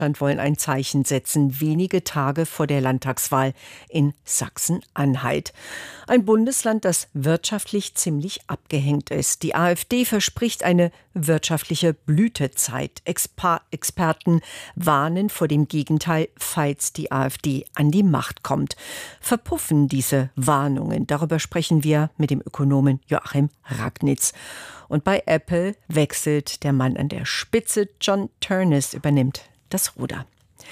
wollen ein Zeichen setzen, wenige Tage vor der Landtagswahl in Sachsen-Anhalt. Ein Bundesland, das wirtschaftlich ziemlich abgehängt ist. Die AfD verspricht eine wirtschaftliche Blütezeit. Experten warnen vor dem Gegenteil, falls die AfD an die Macht kommt. Verpuffen diese Warnungen? Darüber sprechen wir mit dem Ökonomen Joachim Ragnitz. Und bei Apple wechselt der Mann an der Spitze. John Ternus übernimmt das Ruder.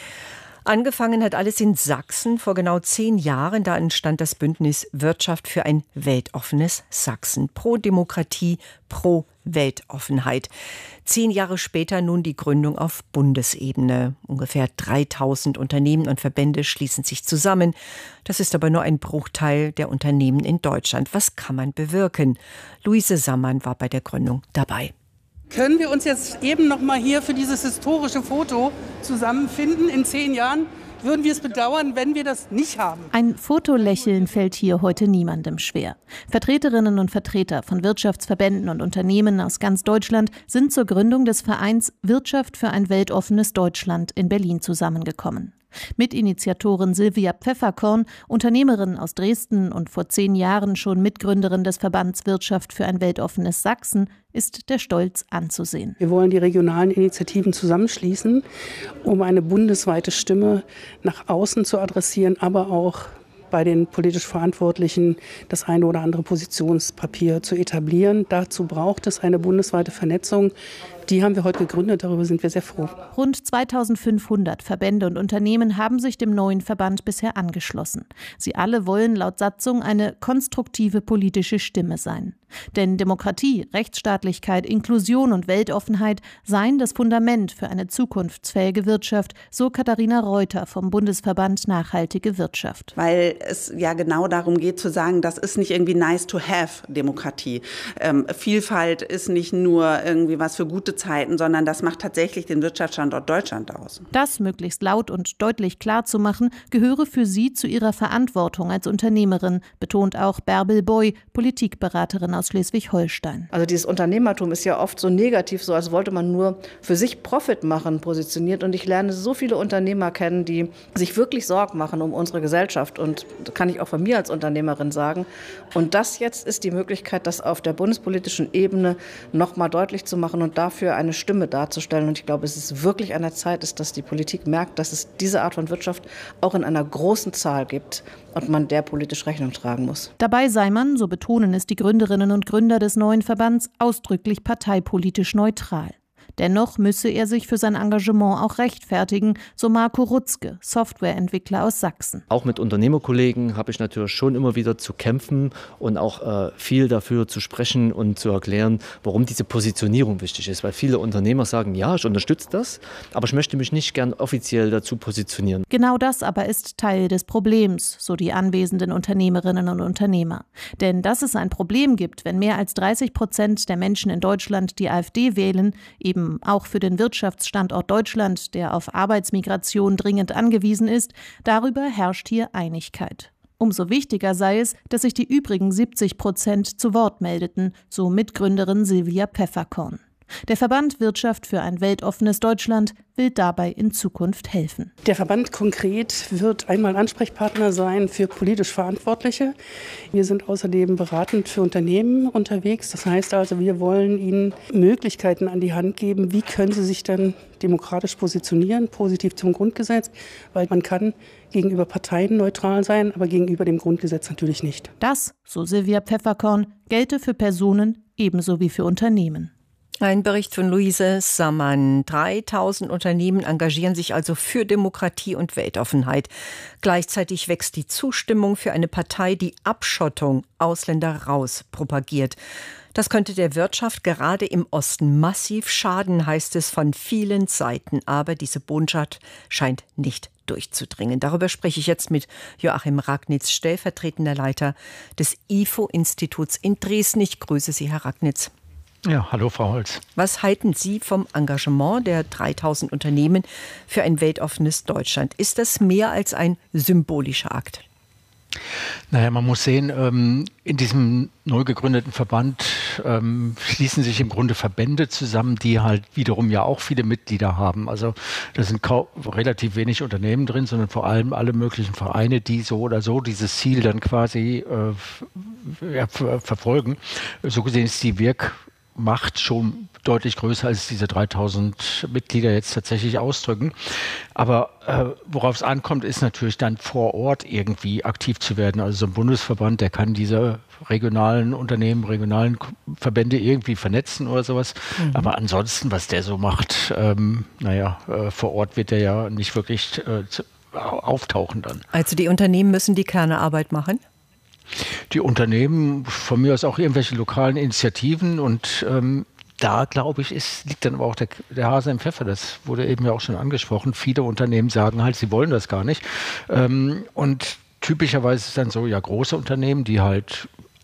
Angefangen hat alles in Sachsen vor genau 10 Jahren. Da entstand das Bündnis Wirtschaft für ein weltoffenes Sachsen. Pro Demokratie, pro Weltoffenheit. 10 Jahre später nun die Gründung auf Bundesebene. Ungefähr 3000 Unternehmen und Verbände schließen sich zusammen. Das ist aber nur ein Bruchteil der Unternehmen in Deutschland. Was kann man bewirken? Luise Sammann war bei der Gründung dabei. Können wir uns jetzt eben noch mal hier für dieses historische Foto zusammenfinden? In 10 Jahren würden wir es bedauern, wenn wir das nicht haben. Ein Fotolächeln fällt hier heute niemandem schwer. Vertreterinnen und Vertreter von Wirtschaftsverbänden und Unternehmen aus ganz Deutschland sind zur Gründung des Vereins Wirtschaft für ein weltoffenes Deutschland in Berlin zusammengekommen. Mitinitiatorin Silvia Pfefferkorn, Unternehmerin aus Dresden und vor 10 Jahren schon Mitgründerin des Verbands Wirtschaft für ein weltoffenes Sachsen, ist der Stolz anzusehen. Wir wollen die regionalen Initiativen zusammenschließen, um eine bundesweite Stimme nach außen zu adressieren, aber auch bei den politisch Verantwortlichen das eine oder andere Positionspapier zu etablieren. Dazu braucht es eine bundesweite Vernetzung. Die haben wir heute gegründet, darüber sind wir sehr froh. Rund 2500 Verbände und Unternehmen haben sich dem neuen Verband bisher angeschlossen. Sie alle wollen laut Satzung eine konstruktive politische Stimme sein. Denn Demokratie, Rechtsstaatlichkeit, Inklusion und Weltoffenheit seien das Fundament für eine zukunftsfähige Wirtschaft, so Katharina Reuter vom Bundesverband Nachhaltige Wirtschaft. Weil es ja genau darum geht zu sagen, das ist nicht irgendwie nice to have Demokratie. Vielfalt ist nicht nur irgendwie was für gute Zeiten, sondern das macht tatsächlich den Wirtschaftsstandort Deutschland aus. Das möglichst laut und deutlich klar zu machen, gehöre für sie zu ihrer Verantwortung als Unternehmerin, betont auch Bärbel Boy, Politikberaterin aus Schleswig-Holstein. Also dieses Unternehmertum ist ja oft so negativ, so als wollte man nur für sich Profit machen, positioniert. Und ich lerne so viele Unternehmer kennen, die sich wirklich Sorgen machen um unsere Gesellschaft. Und das kann ich auch von mir als Unternehmerin sagen. Und das jetzt ist die Möglichkeit, das auf der bundespolitischen Ebene noch mal deutlich zu machen und dafür eine Stimme darzustellen. Und ich glaube, es ist wirklich an der Zeit, dass die Politik merkt, dass es diese Art von Wirtschaft auch in einer großen Zahl gibt und man der politisch Rechnung tragen muss. Dabei sei man, so betonen es die Gründerinnen und Gründer des neuen Verbands, ausdrücklich parteipolitisch neutral. Dennoch müsse er sich für sein Engagement auch rechtfertigen, so Marco Rutzke, Softwareentwickler aus Sachsen. Auch mit Unternehmerkollegen habe ich natürlich schon immer wieder zu kämpfen und auch viel dafür zu sprechen und zu erklären, warum diese Positionierung wichtig ist. Weil viele Unternehmer sagen, ja, ich unterstütze das, aber ich möchte mich nicht gern offiziell dazu positionieren. Genau das aber ist Teil des Problems, so die anwesenden Unternehmerinnen und Unternehmer. Denn dass es ein Problem gibt, wenn mehr als 30% der Menschen in Deutschland die AfD wählen, eben auch für den Wirtschaftsstandort Deutschland, der auf Arbeitsmigration dringend angewiesen ist, darüber herrscht hier Einigkeit. Umso wichtiger sei es, dass sich die übrigen 70% zu Wort meldeten, so Mitgründerin Silvia Pfefferkorn. Der Verband Wirtschaft für ein weltoffenes Deutschland will dabei in Zukunft helfen. Der Verband konkret wird einmal Ansprechpartner sein für politisch Verantwortliche. Wir sind außerdem beratend für Unternehmen unterwegs. Das heißt also, wir wollen ihnen Möglichkeiten an die Hand geben, wie können sie sich dann demokratisch positionieren, positiv zum Grundgesetz, weil man kann gegenüber Parteien neutral sein, aber gegenüber dem Grundgesetz natürlich nicht. Das, so Silvia Pfefferkorn, gelte für Personen ebenso wie für Unternehmen. Ein Bericht von Luise Sammann. 3000 Unternehmen engagieren sich also für Demokratie und Weltoffenheit. Gleichzeitig wächst die Zustimmung für eine Partei, die Abschottung, Ausländer raus propagiert. Das könnte der Wirtschaft gerade im Osten massiv schaden, heißt es von vielen Seiten. Aber diese Botschaft scheint nicht durchzudringen. Darüber spreche ich jetzt mit Joachim Ragnitz, stellvertretender Leiter des IFO-Instituts in Dresden. Ich grüße Sie, Herr Ragnitz. Ja, hallo Frau Holz. Was halten Sie vom Engagement der 3000 Unternehmen für ein weltoffenes Deutschland? Ist das mehr als ein symbolischer Akt? Naja, man muss sehen, in diesem neu gegründeten Verband schließen sich im Grunde Verbände zusammen, die halt wiederum ja auch viele Mitglieder haben. Also da sind relativ wenig Unternehmen drin, sondern vor allem alle möglichen Vereine, die so oder so dieses Ziel dann quasi verfolgen. So gesehen ist die Wirkmacht schon deutlich größer, als diese 3000 Mitglieder jetzt tatsächlich ausdrücken. Aber worauf es ankommt, ist natürlich dann vor Ort irgendwie aktiv zu werden. Also so ein Bundesverband, der kann diese regionalen Unternehmen, regionalen Verbände irgendwie vernetzen oder sowas. Aber ansonsten, was der so macht, vor Ort wird der ja nicht wirklich auftauchen dann. Also die Unternehmen müssen die Kernearbeit machen? Die Unternehmen, von mir aus auch irgendwelche lokalen Initiativen und da, glaube ich, liegt dann aber auch der Hase im Pfeffer. Das wurde eben ja auch schon angesprochen. Viele Unternehmen sagen halt, sie wollen das gar nicht. Und typischerweise ist es dann so, ja, große Unternehmen, die halt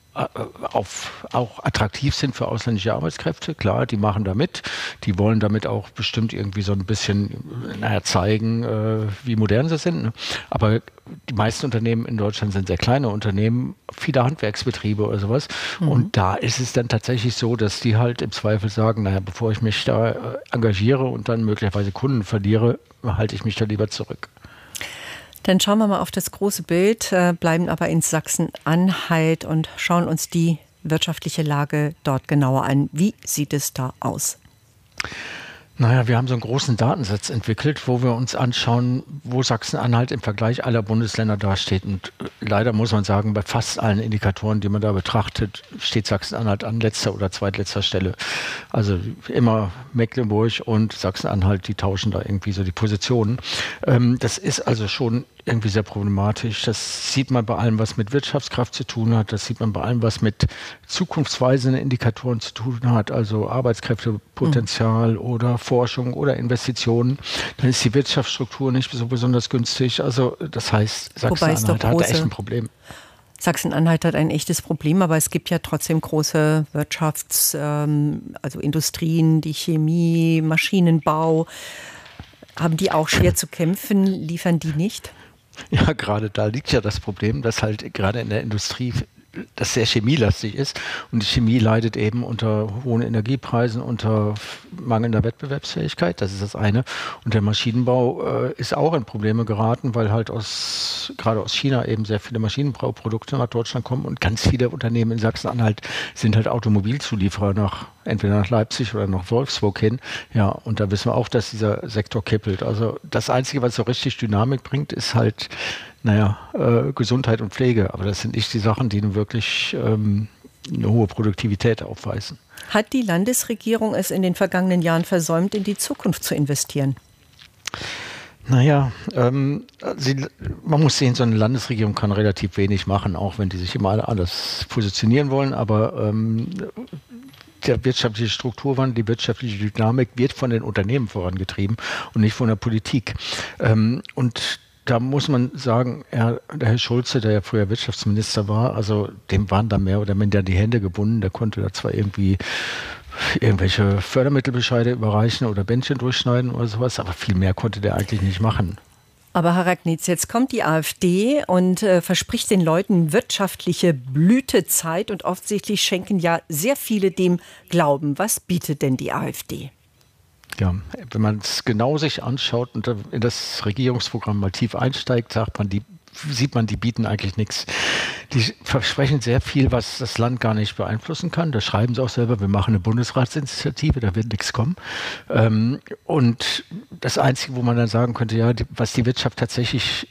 auch attraktiv sind für ausländische Arbeitskräfte. Klar, die machen da mit. Die wollen damit auch bestimmt irgendwie so ein bisschen zeigen, wie modern sie sind. Ne? Aber die meisten Unternehmen in Deutschland sind sehr kleine Unternehmen, viele Handwerksbetriebe oder sowas. Und da ist es dann tatsächlich so, dass die halt im Zweifel sagen, naja, bevor ich mich da engagiere und dann möglicherweise Kunden verliere, halte ich mich da lieber zurück. Dann schauen wir mal auf das große Bild, bleiben aber in Sachsen-Anhalt und schauen uns die wirtschaftliche Lage dort genauer an. Wie sieht es da aus? Naja, wir haben so einen großen Datensatz entwickelt, wo wir uns anschauen, wo Sachsen-Anhalt im Vergleich aller Bundesländer dasteht. Und leider muss man sagen, bei fast allen Indikatoren, die man da betrachtet, steht Sachsen-Anhalt an letzter oder zweitletzter Stelle. Also immer Mecklenburg und Sachsen-Anhalt, die tauschen da irgendwie so die Positionen. Das ist also schon irgendwie sehr problematisch. Das sieht man bei allem, was mit Wirtschaftskraft zu tun hat. Das sieht man bei allem, was mit zukunftsweisenden Indikatoren zu tun hat, also Arbeitskräftepotenzial oder Forschung oder Investitionen. Dann ist die Wirtschaftsstruktur nicht so besonders günstig. Also das heißt, Sachsen-Anhalt hat da echt ein Problem. Sachsen-Anhalt hat ein echtes Problem, aber es gibt ja trotzdem große also Industrien, die Chemie, Maschinenbau. Haben die auch schwer zu kämpfen? Liefern die nicht? Ja, gerade da liegt ja das Problem, dass halt gerade in der Industrie das sehr chemielastig ist und die Chemie leidet eben unter hohen Energiepreisen, unter mangelnder Wettbewerbsfähigkeit, das ist das eine. Und der Maschinenbau ist auch in Probleme geraten, weil halt gerade aus China eben sehr viele Maschinenbauprodukte nach Deutschland kommen und ganz viele Unternehmen in Sachsen-Anhalt sind halt Automobilzulieferer entweder nach Leipzig oder nach Wolfsburg hin. Ja, und da wissen wir auch, dass dieser Sektor kippelt. Also das Einzige, was so richtig Dynamik bringt, ist halt Gesundheit und Pflege. Aber das sind nicht die Sachen, die nun wirklich eine hohe Produktivität aufweisen. Hat die Landesregierung es in den vergangenen Jahren versäumt, in die Zukunft zu investieren? Naja, man muss sehen, so eine Landesregierung kann relativ wenig machen, auch wenn die sich immer alle anders positionieren wollen. Aber der wirtschaftliche Strukturwandel, die wirtschaftliche Dynamik wird von den Unternehmen vorangetrieben und nicht von der Politik. Und da muss man sagen, der Herr Schulze, der ja früher Wirtschaftsminister war, also dem waren da mehr oder minder die Hände gebunden. Der konnte da zwar irgendwie irgendwelche Fördermittelbescheide überreichen oder Bändchen durchschneiden oder sowas, aber viel mehr konnte der eigentlich nicht machen. Aber Herr Ragnitz, jetzt kommt die AfD und verspricht den Leuten wirtschaftliche Blütezeit und offensichtlich schenken ja sehr viele dem Glauben. Was bietet denn die AfD? Ja, wenn man es genau sich anschaut und in das Regierungsprogramm mal tief einsteigt, sieht man, die bieten eigentlich nichts. Die versprechen sehr viel, was das Land gar nicht beeinflussen kann. Da schreiben sie auch selber, wir machen eine Bundesratsinitiative, da wird nichts kommen. Und das Einzige, wo man dann sagen könnte, ja, was die Wirtschaft tatsächlich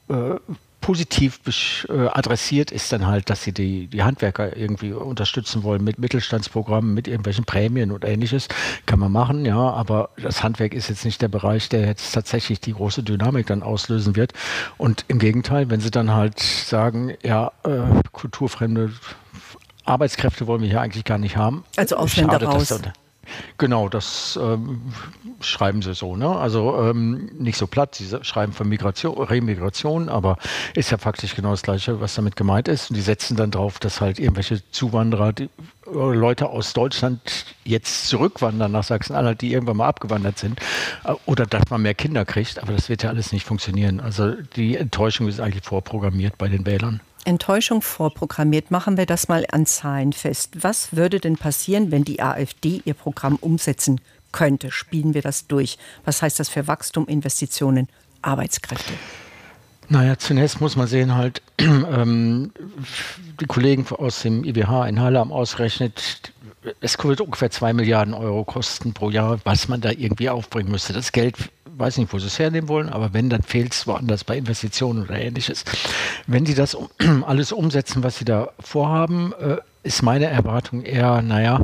positiv adressiert, ist dann halt, dass sie die Handwerker irgendwie unterstützen wollen mit Mittelstandsprogrammen, mit irgendwelchen Prämien und Ähnliches. Kann man machen, ja, aber das Handwerk ist jetzt nicht der Bereich, der jetzt tatsächlich die große Dynamik dann auslösen wird. Und im Gegenteil, wenn sie dann halt sagen, ja, kulturfremde Arbeitskräfte wollen wir hier eigentlich gar nicht haben. Also Ausländer raus. Genau, das schreiben sie so. Ne? Also nicht so platt, sie schreiben von Remigration, aber ist ja faktisch genau das Gleiche, was damit gemeint ist. Und die setzen dann drauf, dass halt irgendwelche Zuwanderer, Leute aus Deutschland jetzt zurückwandern nach Sachsen-Anhalt, die irgendwann mal abgewandert sind, oder dass man mehr Kinder kriegt. Aber das wird ja alles nicht funktionieren. Also die Enttäuschung ist eigentlich vorprogrammiert bei den Wählern. Enttäuschung vorprogrammiert. Machen wir das mal an Zahlen fest. Was würde denn passieren, wenn die AfD ihr Programm umsetzen könnte? Spielen wir das durch? Was heißt das für Wachstum, Investitionen, Arbeitskräfte? Naja, zunächst muss man sehen, halt, die Kollegen aus dem IWH in Halle haben ausgerechnet, es könnte ungefähr 2 Milliarden Euro kosten pro Jahr, was man da irgendwie aufbringen müsste. Das Geld, weiß nicht, wo sie es hernehmen wollen, aber wenn, dann fehlt es woanders bei Investitionen oder Ähnliches. Wenn die das alles umsetzen, was sie da vorhaben, ist meine Erwartung eher,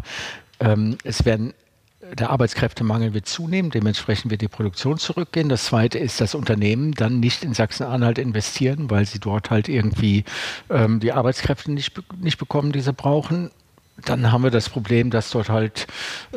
der Arbeitskräftemangel wird zunehmen, dementsprechend wird die Produktion zurückgehen. Das Zweite ist, dass Unternehmen dann nicht in Sachsen-Anhalt investieren, weil sie dort halt irgendwie die Arbeitskräfte nicht bekommen, die sie brauchen. Dann haben wir das Problem, dass dort halt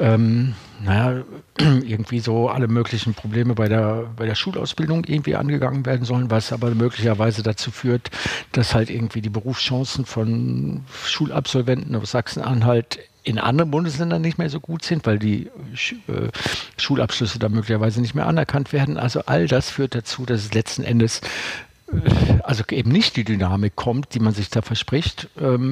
irgendwie so alle möglichen Probleme bei der Schulausbildung irgendwie angegangen werden sollen, was aber möglicherweise dazu führt, dass halt irgendwie die Berufschancen von Schulabsolventen aus Sachsen-Anhalt in anderen Bundesländern nicht mehr so gut sind, weil die Schulabschlüsse da möglicherweise nicht mehr anerkannt werden. Also all das führt dazu, dass es letzten Endes also eben nicht die Dynamik kommt, die man sich da verspricht.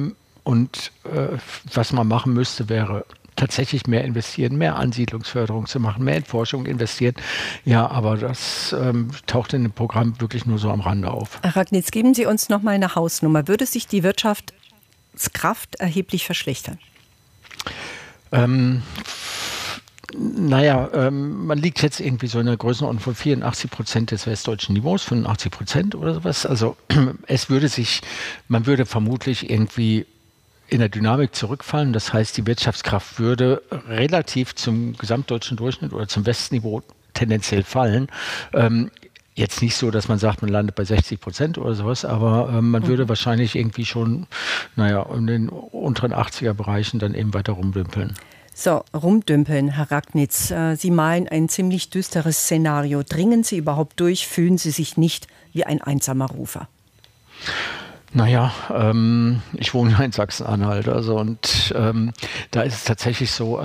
Was man machen müsste, wäre tatsächlich mehr investieren, mehr Ansiedlungsförderung zu machen, mehr in Forschung investieren. Ja, aber das taucht in dem Programm wirklich nur so am Rande auf. Herr Ragnitz, geben Sie uns noch mal eine Hausnummer. Würde sich die Wirtschaftskraft erheblich verschlechtern? Man liegt jetzt irgendwie so in der Größenordnung von 84% des westdeutschen Niveaus, 85% oder sowas. Also man würde vermutlich irgendwie in der Dynamik zurückfallen. Das heißt, die Wirtschaftskraft würde relativ zum gesamtdeutschen Durchschnitt oder zum Westniveau tendenziell fallen. Jetzt nicht so, dass man sagt, man landet bei 60% oder sowas, aber man würde wahrscheinlich irgendwie schon, in den unteren 80er-Bereichen dann eben weiter rumdümpeln. So, rumdümpeln, Herr Ragnitz. Sie malen ein ziemlich düsteres Szenario. Dringen Sie überhaupt durch? Fühlen Sie sich nicht wie ein einsamer Rufer? Ich wohne ja in Sachsen-Anhalt, da ist es tatsächlich so,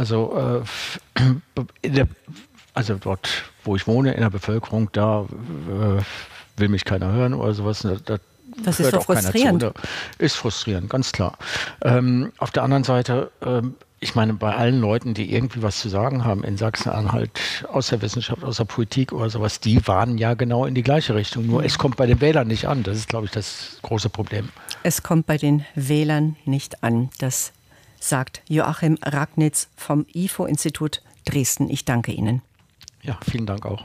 dort, wo ich wohne, in der Bevölkerung, da will mich keiner hören oder sowas. Das ist doch frustrierend. Ist frustrierend, ganz klar. Auf der anderen Seite, ich meine, bei allen Leuten, die irgendwie was zu sagen haben in Sachsen-Anhalt, aus der Wissenschaft, aus der Politik oder sowas, die warnen ja genau in die gleiche Richtung. Nur es kommt bei den Wählern nicht an. Das ist, glaube ich, das große Problem. Es kommt bei den Wählern nicht an. Das sagt Joachim Ragnitz vom IFO-Institut Dresden. Ich danke Ihnen. Ja, vielen Dank auch.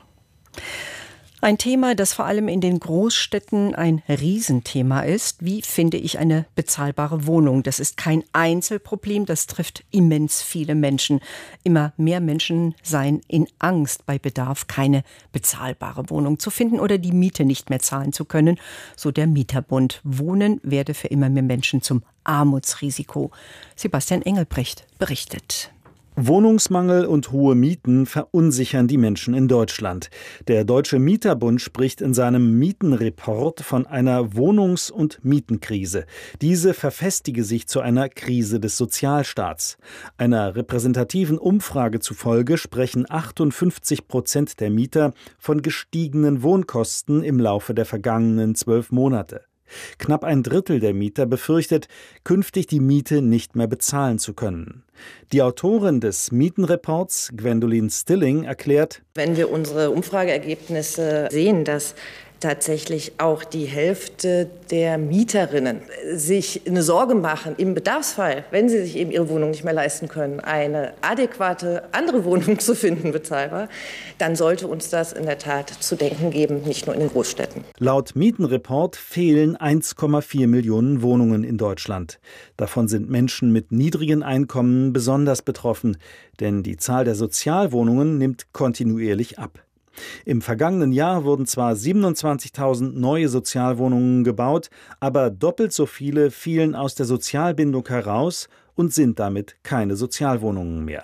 Ein Thema, das vor allem in den Großstädten ein Riesenthema ist. Wie finde ich eine bezahlbare Wohnung? Das ist kein Einzelproblem, das trifft immens viele Menschen. Immer mehr Menschen seien in Angst, bei Bedarf keine bezahlbare Wohnung zu finden oder die Miete nicht mehr zahlen zu können, so der Mieterbund. Wohnen werde für immer mehr Menschen zum Armutsrisiko. Sebastian Engelbrecht berichtet. Wohnungsmangel und hohe Mieten verunsichern die Menschen in Deutschland. Der Deutsche Mieterbund spricht in seinem Mietenreport von einer Wohnungs- und Mietenkrise. Diese verfestige sich zu einer Krise des Sozialstaats. Einer repräsentativen Umfrage zufolge sprechen 58% der Mieter von gestiegenen Wohnkosten im Laufe der vergangenen 12 Monate. Knapp ein Drittel der Mieter befürchtet, künftig die Miete nicht mehr bezahlen zu können. Die Autorin des Mietenreports, Gwendolyn Stilling, erklärt: Wenn wir unsere Umfrageergebnisse sehen, dass tatsächlich auch die Hälfte der Mieterinnen sich eine Sorge machen, im Bedarfsfall, wenn sie sich eben ihre Wohnung nicht mehr leisten können, eine adäquate andere Wohnung zu finden, bezahlbar, dann sollte uns das in der Tat zu denken geben, nicht nur in den Großstädten. Laut Mietenreport fehlen 1,4 Millionen Wohnungen in Deutschland. Davon sind Menschen mit niedrigen Einkommen besonders betroffen, denn die Zahl der Sozialwohnungen nimmt kontinuierlich ab. Im vergangenen Jahr wurden zwar 27.000 neue Sozialwohnungen gebaut, aber doppelt so viele fielen aus der Sozialbindung heraus und sind damit keine Sozialwohnungen mehr.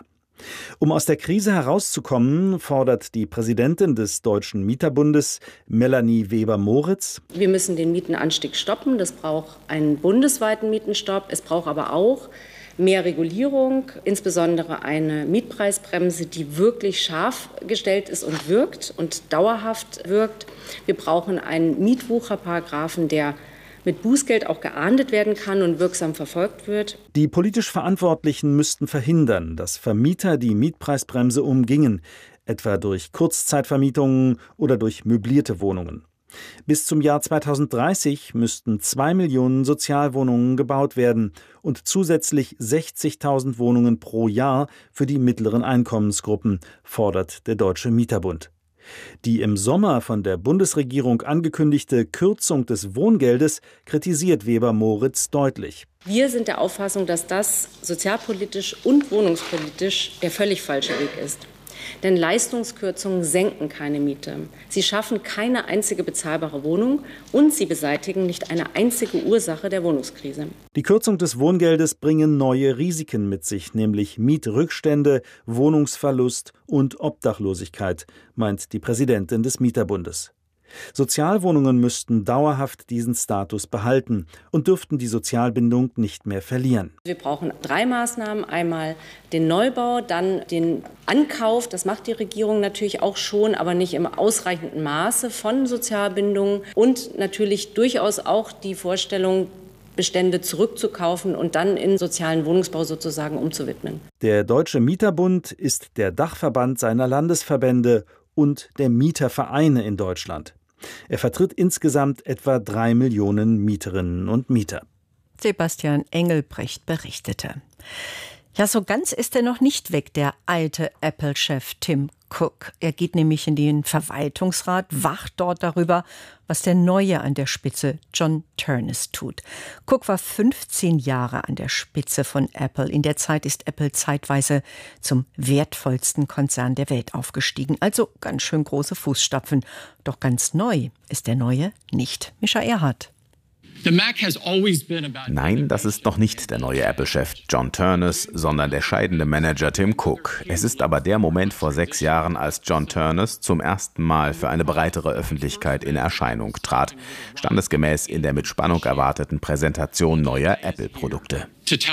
Um aus der Krise herauszukommen, fordert die Präsidentin des Deutschen Mieterbundes, Melanie Weber-Moritz: Wir müssen den Mietenanstieg stoppen. Das braucht einen bundesweiten Mietenstopp. Es braucht aber auch mehr Regulierung, insbesondere eine Mietpreisbremse, die wirklich scharf gestellt ist und wirkt und dauerhaft wirkt. Wir brauchen einen Mietwucherparagraphen, der mit Bußgeld auch geahndet werden kann und wirksam verfolgt wird. Die politisch Verantwortlichen müssten verhindern, dass Vermieter die Mietpreisbremse umgingen, etwa durch Kurzzeitvermietungen oder durch möblierte Wohnungen. Bis zum Jahr 2030 müssten 2 Millionen Sozialwohnungen gebaut werden und zusätzlich 60.000 Wohnungen pro Jahr für die mittleren Einkommensgruppen, fordert der Deutsche Mieterbund. Die im Sommer von der Bundesregierung angekündigte Kürzung des Wohngeldes kritisiert Weber-Moritz deutlich. Wir sind der Auffassung, dass das sozialpolitisch und wohnungspolitisch der völlig falsche Weg ist. Denn Leistungskürzungen senken keine Miete. Sie schaffen keine einzige bezahlbare Wohnung und sie beseitigen nicht eine einzige Ursache der Wohnungskrise. Die Kürzung des Wohngeldes bringen neue Risiken mit sich, nämlich Mietrückstände, Wohnungsverlust und Obdachlosigkeit, meint die Präsidentin des Mieterbundes. Sozialwohnungen müssten dauerhaft diesen Status behalten und dürften die Sozialbindung nicht mehr verlieren. Wir brauchen 3 Maßnahmen. Einmal den Neubau, dann den Ankauf. Das macht die Regierung natürlich auch schon, aber nicht im ausreichenden Maße von Sozialbindungen. Und natürlich durchaus auch die Vorstellung, Bestände zurückzukaufen und dann in sozialen Wohnungsbau sozusagen umzuwidmen. Der Deutsche Mieterbund ist der Dachverband seiner Landesverbände und der Mietervereine in Deutschland. Er vertritt insgesamt etwa 3 Millionen Mieterinnen und Mieter. Sebastian Engelbrecht berichtete. Ja, so ganz ist er noch nicht weg, der alte Apple-Chef Tim Cook. Er geht nämlich in den Verwaltungsrat, wacht dort darüber, was der Neue an der Spitze, John Ternus, tut. Cook war 15 Jahre an der Spitze von Apple. In der Zeit ist Apple zeitweise zum wertvollsten Konzern der Welt aufgestiegen. Also ganz schön große Fußstapfen. Doch ganz neu ist der Neue nicht. Mischa Erhardt. Nein, das ist noch nicht der neue Apple-Chef John Ternus, sondern der scheidende Manager Tim Cook. Es ist aber der Moment vor 6 Jahren, als John Ternus zum ersten Mal für eine breitere Öffentlichkeit in Erscheinung trat, standesgemäß in der mit Spannung erwarteten Präsentation neuer Apple-Produkte.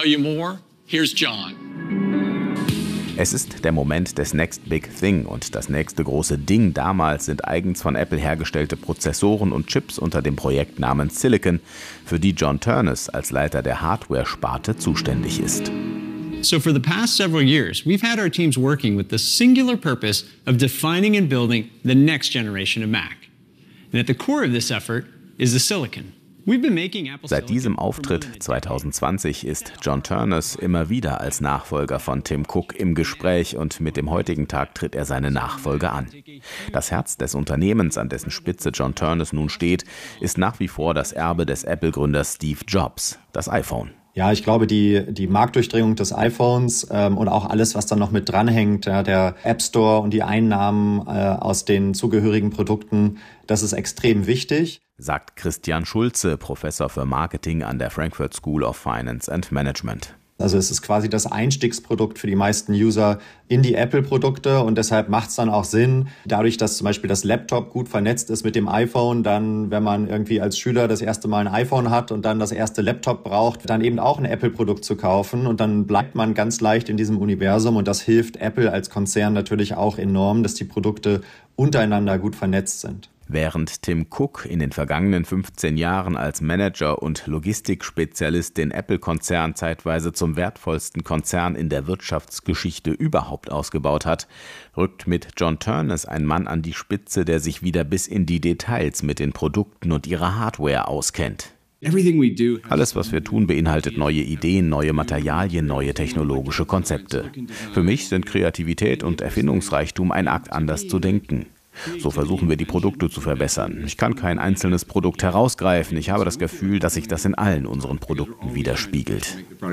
Es ist der Moment des Next Big Thing und das nächste große Ding damals sind eigens von Apple hergestellte Prozessoren und Chips unter dem Projektnamen Silicon, für die John Ternus als Leiter der Hardware-Sparte zuständig ist. So for the past several years, we've had our teams working with the singular purpose of defining and building the next generation of Mac. And at the core of this effort is the Silicon. Seit diesem Auftritt 2020 ist John Ternus immer wieder als Nachfolger von Tim Cook im Gespräch und mit dem heutigen Tag tritt er seine Nachfolge an. Das Herz des Unternehmens, an dessen Spitze John Ternus nun steht, ist nach wie vor das Erbe des Apple-Gründers Steve Jobs, das iPhone. Ja, ich glaube, die Marktdurchdringung des iPhones und auch alles, was dann noch mit dranhängt, ja, der App Store und die Einnahmen aus den zugehörigen Produkten, das ist extrem wichtig, sagt Christian Schulze, Professor für Marketing an der Frankfurt School of Finance and Management. Also es ist quasi das Einstiegsprodukt für die meisten User in die Apple-Produkte und deshalb macht es dann auch Sinn, dadurch, dass zum Beispiel das Laptop gut vernetzt ist mit dem iPhone, dann, wenn man irgendwie als Schüler das erste Mal ein iPhone hat und dann das erste Laptop braucht, dann eben auch ein Apple-Produkt zu kaufen und dann bleibt man ganz leicht in diesem Universum und das hilft Apple als Konzern natürlich auch enorm, dass die Produkte untereinander gut vernetzt sind. Während Tim Cook in den vergangenen 15 Jahren als Manager und Logistikspezialist den Apple-Konzern zeitweise zum wertvollsten Konzern in der Wirtschaftsgeschichte überhaupt ausgebaut hat, rückt mit John Ternus ein Mann an die Spitze, der sich wieder bis in die Details mit den Produkten und ihrer Hardware auskennt. Alles, was wir tun, beinhaltet neue Ideen, neue Materialien, neue technologische Konzepte. Für mich sind Kreativität und Erfindungsreichtum ein Akt, anders zu denken. So versuchen wir, die Produkte zu verbessern. Ich kann kein einzelnes Produkt herausgreifen. Ich habe das Gefühl, dass sich das in allen unseren Produkten widerspiegelt.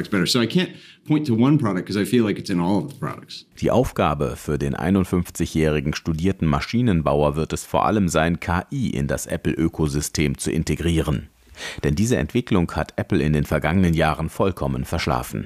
Die Aufgabe für den 51-jährigen studierten Maschinenbauer wird es vor allem sein, KI in das Apple-Ökosystem zu integrieren. Denn diese Entwicklung hat Apple in den vergangenen Jahren vollkommen verschlafen.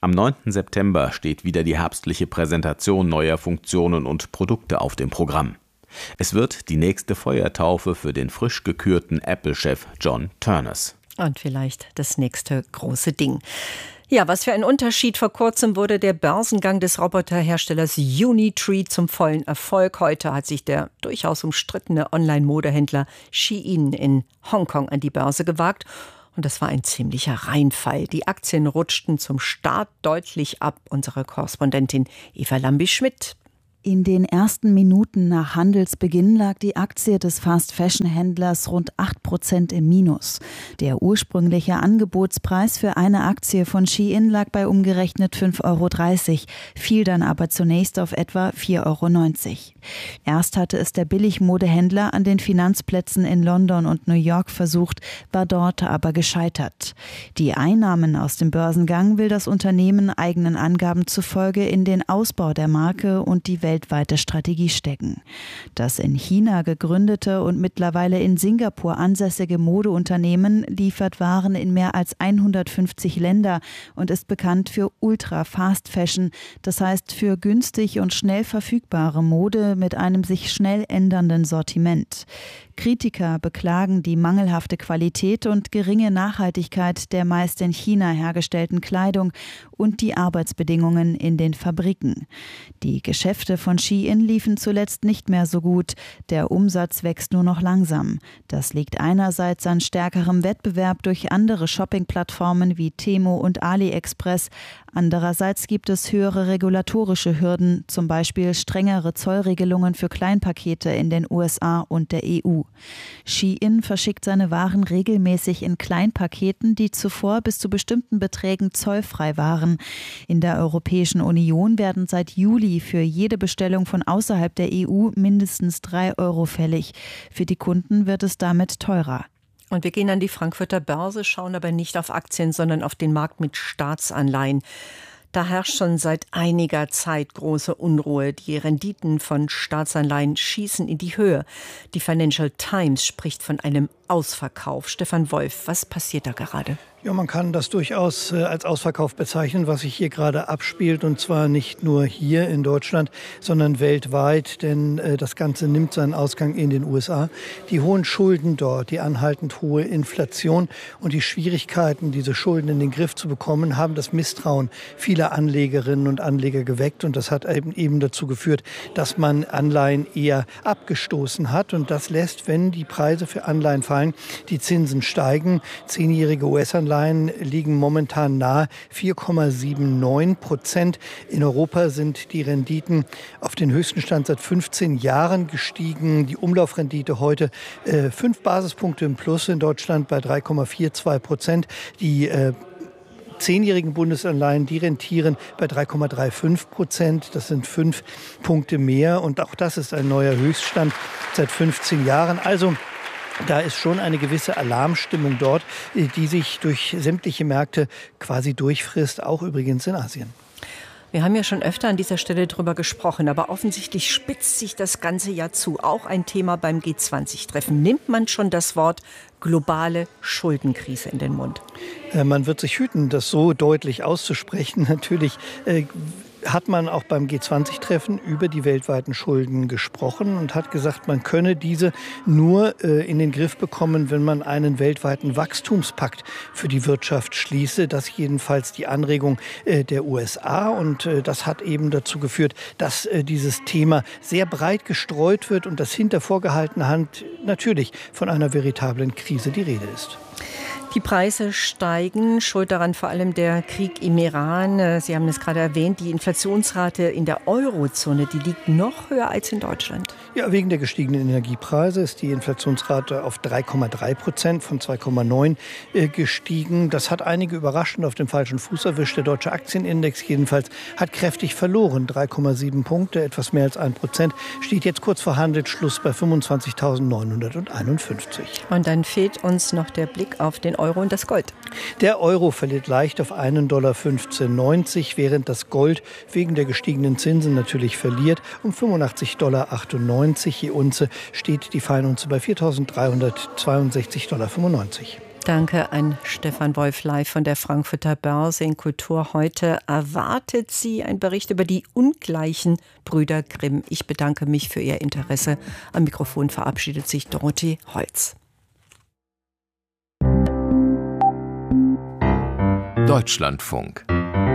Am 9. September steht wieder die herbstliche Präsentation neuer Funktionen und Produkte auf dem Programm. Es wird die nächste Feuertaufe für den frisch gekürten Apple-Chef John Ternus. Und vielleicht das nächste große Ding. Ja, was für ein Unterschied. Vor kurzem wurde der Börsengang des Roboterherstellers Unitree zum vollen Erfolg. Heute hat sich der durchaus umstrittene Online-Modehändler Shein in Hongkong an die Börse gewagt. Und das war ein ziemlicher Reinfall. Die Aktien rutschten zum Start deutlich ab. Unsere Korrespondentin Eva Lambi-Schmidt. In den ersten Minuten nach Handelsbeginn lag die Aktie des Fast-Fashion-Händlers rund 8% im Minus. Der ursprüngliche Angebotspreis für eine Aktie von Shein lag bei umgerechnet 5,30 €, fiel dann aber zunächst auf etwa 4,90 €. Erst hatte es der Billigmodehändler an den Finanzplätzen in London und New York versucht, war dort aber gescheitert. Die Einnahmen aus dem Börsengang will das Unternehmen eigenen Angaben zufolge in den Ausbau der Marke und die weltweite Strategie stecken. Das in China gegründete und mittlerweile in Singapur ansässige Modeunternehmen liefert Waren in mehr als 150 Länder und ist bekannt für Ultra-Fast-Fashion, das heißt für günstig und schnell verfügbare Mode mit einem sich schnell ändernden Sortiment. Kritiker beklagen die mangelhafte Qualität und geringe Nachhaltigkeit der meist in China hergestellten Kleidung und die Arbeitsbedingungen in den Fabriken. Die Geschäfte von Shein liefen zuletzt nicht mehr so gut. Der Umsatz wächst nur noch langsam. Das liegt einerseits an stärkerem Wettbewerb durch andere Shopping-Plattformen wie Temu und AliExpress. Andererseits gibt es höhere regulatorische Hürden, zum Beispiel strengere Zollregelungen für Kleinpakete in den USA und der EU. Shein verschickt seine Waren regelmäßig in Kleinpaketen, die zuvor bis zu bestimmten Beträgen zollfrei waren. In der Europäischen Union werden seit Juli für jede Bestellung von außerhalb der EU mindestens 3 € fällig. Für die Kunden wird es damit teurer. Und wir gehen an die Frankfurter Börse, schauen aber nicht auf Aktien, sondern auf den Markt mit Staatsanleihen. Da herrscht schon seit einiger Zeit große Unruhe. Die Renditen von Staatsanleihen schießen in die Höhe. Die Financial Times spricht von einem Ausverkauf. Stefan Wolf, was passiert da gerade? Ja, man kann das durchaus als Ausverkauf bezeichnen, was sich hier gerade abspielt. Und zwar nicht nur hier in Deutschland, sondern weltweit. Denn das Ganze nimmt seinen Ausgang in den USA. Die hohen Schulden dort, die anhaltend hohe Inflation und die Schwierigkeiten, diese Schulden in den Griff zu bekommen, haben das Misstrauen vieler Anlegerinnen und Anleger geweckt. Und das hat eben dazu geführt, dass man Anleihen eher abgestoßen hat. Und das lässt, wenn die Preise für Anleihen fallen, die Zinsen steigen. 10-jährige US-Anleihen liegen momentan nahe 4,79%. In Europa sind die Renditen auf den höchsten Stand seit 15 Jahren gestiegen. Die Umlaufrendite heute 5 Basispunkte im Plus in Deutschland bei 3,42%. Die 10-jährigen Bundesanleihen, die rentieren bei 3,35%. Das sind 5 Punkte mehr. Und auch das ist ein neuer Höchststand seit 15 Jahren. Also da ist schon eine gewisse Alarmstimmung dort, die sich durch sämtliche Märkte quasi durchfrisst, auch übrigens in Asien. Wir haben ja schon öfter an dieser Stelle drüber gesprochen, aber offensichtlich spitzt sich das Ganze ja zu. Auch ein Thema beim G20-Treffen. Nimmt man schon das Wort globale Schuldenkrise in den Mund? Man wird sich hüten, das so deutlich auszusprechen. Natürlich hat man auch beim G20-Treffen über die weltweiten Schulden gesprochen und hat gesagt, man könne diese nur in den Griff bekommen, wenn man einen weltweiten Wachstumspakt für die Wirtschaft schließe. Das jedenfalls die Anregung der USA. Und das hat eben dazu geführt, dass dieses Thema sehr breit gestreut wird und dass hinter vorgehaltener Hand natürlich von einer veritablen Krise die Rede ist. Die Preise steigen, schuld daran vor allem der Krieg im Iran. Sie haben es gerade erwähnt, die Inflationsrate in der Eurozone, die liegt noch höher als in Deutschland. Ja, wegen der gestiegenen Energiepreise ist die Inflationsrate auf 3,3% von 2,9 gestiegen. Das hat einige überraschend auf dem falschen Fuß erwischt. Der deutsche Aktienindex jedenfalls hat kräftig verloren. 3,7 Punkte, etwas mehr als 1%, steht jetzt kurz vor Handelsschluss bei 25.951. Und dann fehlt uns noch der Blick auf den Euro und das Gold. Der Euro verliert leicht auf $1,1590, während das Gold wegen der gestiegenen Zinsen natürlich verliert. Um $85,98 je Unze steht die Feinunze bei $4.362,95. Danke an Stefan Wolf live von der Frankfurter Börse. In Kultur heute erwartet Sie ein Bericht über die ungleichen Brüder Grimm. Ich bedanke mich für Ihr Interesse. Am Mikrofon verabschiedet sich Dorothee Holz. Deutschlandfunk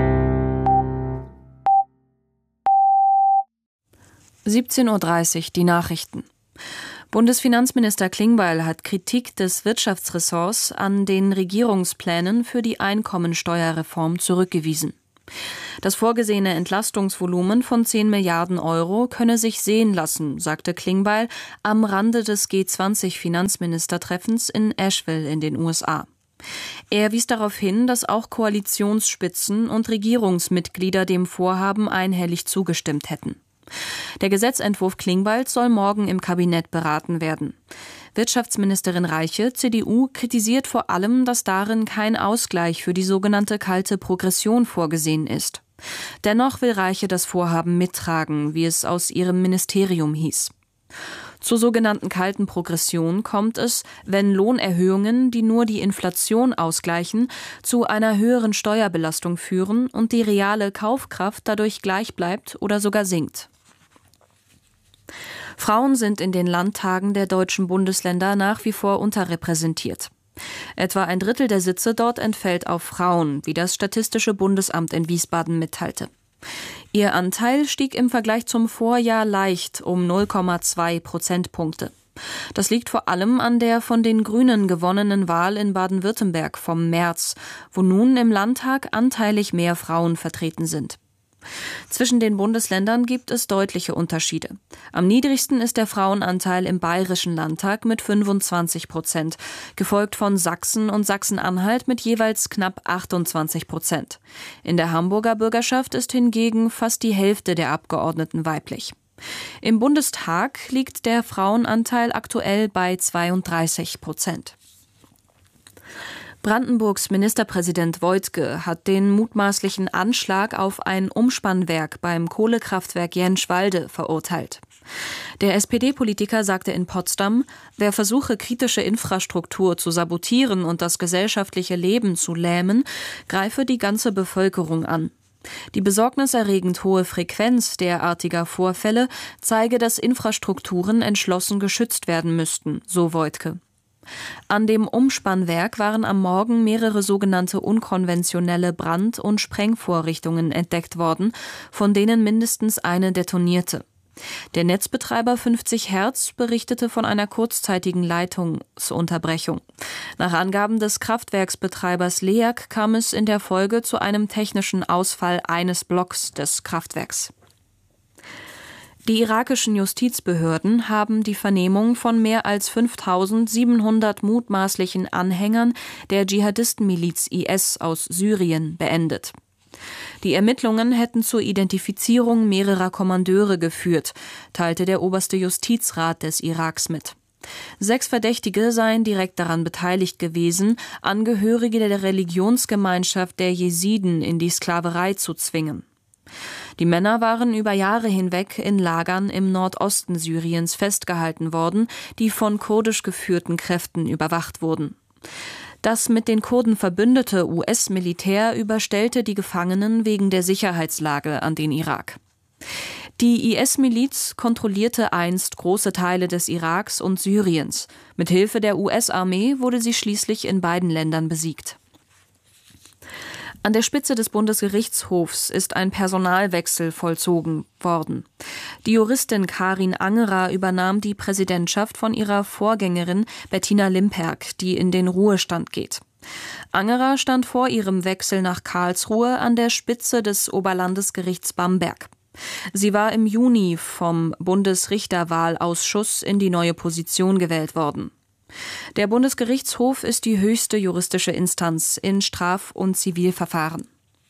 17:30 Uhr, die Nachrichten. Bundesfinanzminister Klingbeil hat Kritik des Wirtschaftsressorts an den Regierungsplänen für die Einkommensteuerreform zurückgewiesen. Das vorgesehene Entlastungsvolumen von 10 Milliarden Euro könne sich sehen lassen, sagte Klingbeil am Rande des G20-Finanzministertreffens in Asheville in den USA. Er wies darauf hin, dass auch Koalitionsspitzen und Regierungsmitglieder dem Vorhaben einhellig zugestimmt hätten. Der Gesetzentwurf Klingbeils soll morgen im Kabinett beraten werden. Wirtschaftsministerin Reiche, CDU, kritisiert vor allem, dass darin kein Ausgleich für die sogenannte kalte Progression vorgesehen ist. Dennoch will Reiche das Vorhaben mittragen, wie es aus ihrem Ministerium hieß. Zur sogenannten kalten Progression kommt es, wenn Lohnerhöhungen, die nur die Inflation ausgleichen, zu einer höheren Steuerbelastung führen und die reale Kaufkraft dadurch gleich bleibt oder sogar sinkt. Frauen sind in den Landtagen der deutschen Bundesländer nach wie vor unterrepräsentiert. Etwa ein Drittel der Sitze dort entfällt auf Frauen, wie das Statistische Bundesamt in Wiesbaden mitteilte. Ihr Anteil stieg im Vergleich zum Vorjahr leicht um 0,2 Prozentpunkte. Das liegt vor allem an der von den Grünen gewonnenen Wahl in Baden-Württemberg vom März, wo nun im Landtag anteilig mehr Frauen vertreten sind. Zwischen den Bundesländern gibt es deutliche Unterschiede. Am niedrigsten ist der Frauenanteil im Bayerischen Landtag mit 25%, gefolgt von Sachsen und Sachsen-Anhalt mit jeweils knapp 28%. In der Hamburger Bürgerschaft ist hingegen fast die Hälfte der Abgeordneten weiblich. Im Bundestag liegt der Frauenanteil aktuell bei 32%. Brandenburgs Ministerpräsident Woidke hat den mutmaßlichen Anschlag auf ein Umspannwerk beim Kohlekraftwerk Jänschwalde verurteilt. Der SPD-Politiker sagte in Potsdam, wer versuche, kritische Infrastruktur zu sabotieren und das gesellschaftliche Leben zu lähmen, greife die ganze Bevölkerung an. Die besorgniserregend hohe Frequenz derartiger Vorfälle zeige, dass Infrastrukturen entschlossen geschützt werden müssten, so Woidke. An dem Umspannwerk waren am Morgen mehrere sogenannte unkonventionelle Brand- und Sprengvorrichtungen entdeckt worden, von denen mindestens eine detonierte. Der Netzbetreiber 50 Hertz berichtete von einer kurzzeitigen Leitungsunterbrechung. Nach Angaben des Kraftwerksbetreibers LEAG kam es in der Folge zu einem technischen Ausfall eines Blocks des Kraftwerks. Die irakischen Justizbehörden haben die Vernehmung von mehr als 5.700 mutmaßlichen Anhängern der Dschihadistenmiliz IS aus Syrien beendet. Die Ermittlungen hätten zur Identifizierung mehrerer Kommandeure geführt, teilte der oberste Justizrat des Iraks mit. 6 Verdächtige seien direkt daran beteiligt gewesen, Angehörige der Religionsgemeinschaft der Jesiden in die Sklaverei zu zwingen. Die Männer waren über Jahre hinweg in Lagern im Nordosten Syriens festgehalten worden, die von kurdisch geführten Kräften überwacht wurden. Das mit den Kurden verbündete US-Militär überstellte die Gefangenen wegen der Sicherheitslage an den Irak. Die IS-Miliz kontrollierte einst große Teile des Iraks und Syriens. Mit Hilfe der US-Armee wurde sie schließlich in beiden Ländern besiegt. An der Spitze des Bundesgerichtshofs ist ein Personalwechsel vollzogen worden. Die Juristin Karin Angerer übernahm die Präsidentschaft von ihrer Vorgängerin Bettina Limperk, die in den Ruhestand geht. Angerer stand vor ihrem Wechsel nach Karlsruhe an der Spitze des Oberlandesgerichts Bamberg. Sie war im Juni vom Bundesrichterwahlausschuss in die neue Position gewählt worden. Der Bundesgerichtshof ist die höchste juristische Instanz in Straf- und Zivilverfahren.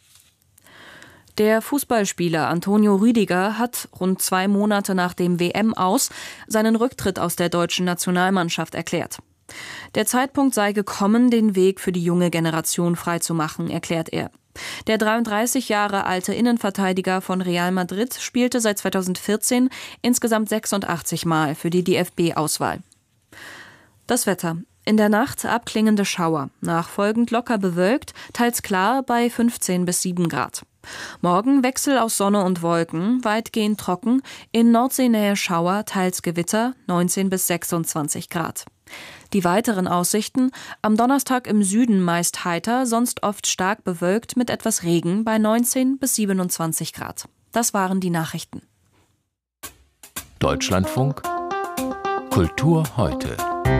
Der Fußballspieler Antonio Rüdiger hat rund 2 Monate nach dem WM-Aus seinen Rücktritt aus der deutschen Nationalmannschaft erklärt. Der Zeitpunkt sei gekommen, den Weg für die junge Generation freizumachen, erklärt er. Der 33 Jahre alte Innenverteidiger von Real Madrid spielte seit 2014 insgesamt 86 Mal für die DFB-Auswahl. Das Wetter. In der Nacht abklingende Schauer, nachfolgend locker bewölkt, teils klar bei 15 bis 7 Grad. Morgen Wechsel aus Sonne und Wolken, weitgehend trocken, in Nordseenähe Schauer, teils Gewitter, 19 bis 26 Grad. Die weiteren Aussichten: am Donnerstag im Süden meist heiter, sonst oft stark bewölkt mit etwas Regen bei 19 bis 27 Grad. Das waren die Nachrichten. Deutschlandfunk Kultur heute.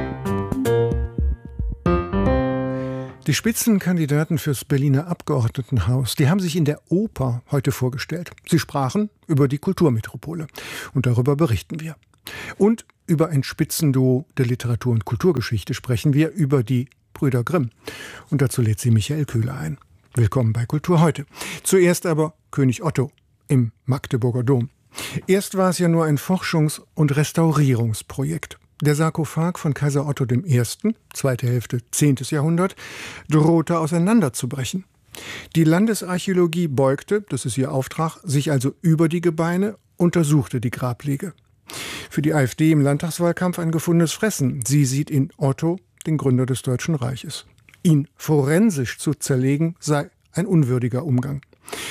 Die Spitzenkandidaten fürs Berliner Abgeordnetenhaus, die haben sich in der Oper heute vorgestellt. Sie sprachen über die Kulturmetropole. Und darüber berichten wir. Und über ein Spitzenduo der Literatur- und Kulturgeschichte sprechen wir, über die Brüder Grimm. Und dazu lädt sie Michael Köhler ein. Willkommen bei Kultur heute. Zuerst aber König Otto im Magdeburger Dom. Erst war es ja nur ein Forschungs- und Restaurierungsprojekt. Der Sarkophag von Kaiser Otto I., zweite Hälfte 10. Jahrhundert, drohte auseinanderzubrechen. Die Landesarchäologie beugte, das ist ihr Auftrag, sich also über die Gebeine, untersuchte die Grablege. Für die AfD im Landtagswahlkampf ein gefundenes Fressen. Sie sieht in Otto den Gründer des Deutschen Reiches. Ihn forensisch zu zerlegen sei ein unwürdiger Umgang.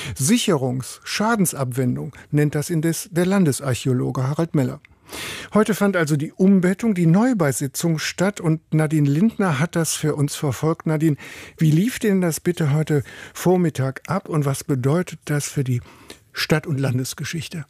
Schadensabwendung nennt das indes der Landesarchäologe Harald Meller. Heute fand also die Umbettung, die Neubeisetzung statt und Nadine Lindner hat das für uns verfolgt. Nadine, wie lief denn das bitte heute Vormittag ab und was bedeutet das für die Stadt- und Landesgeschichte?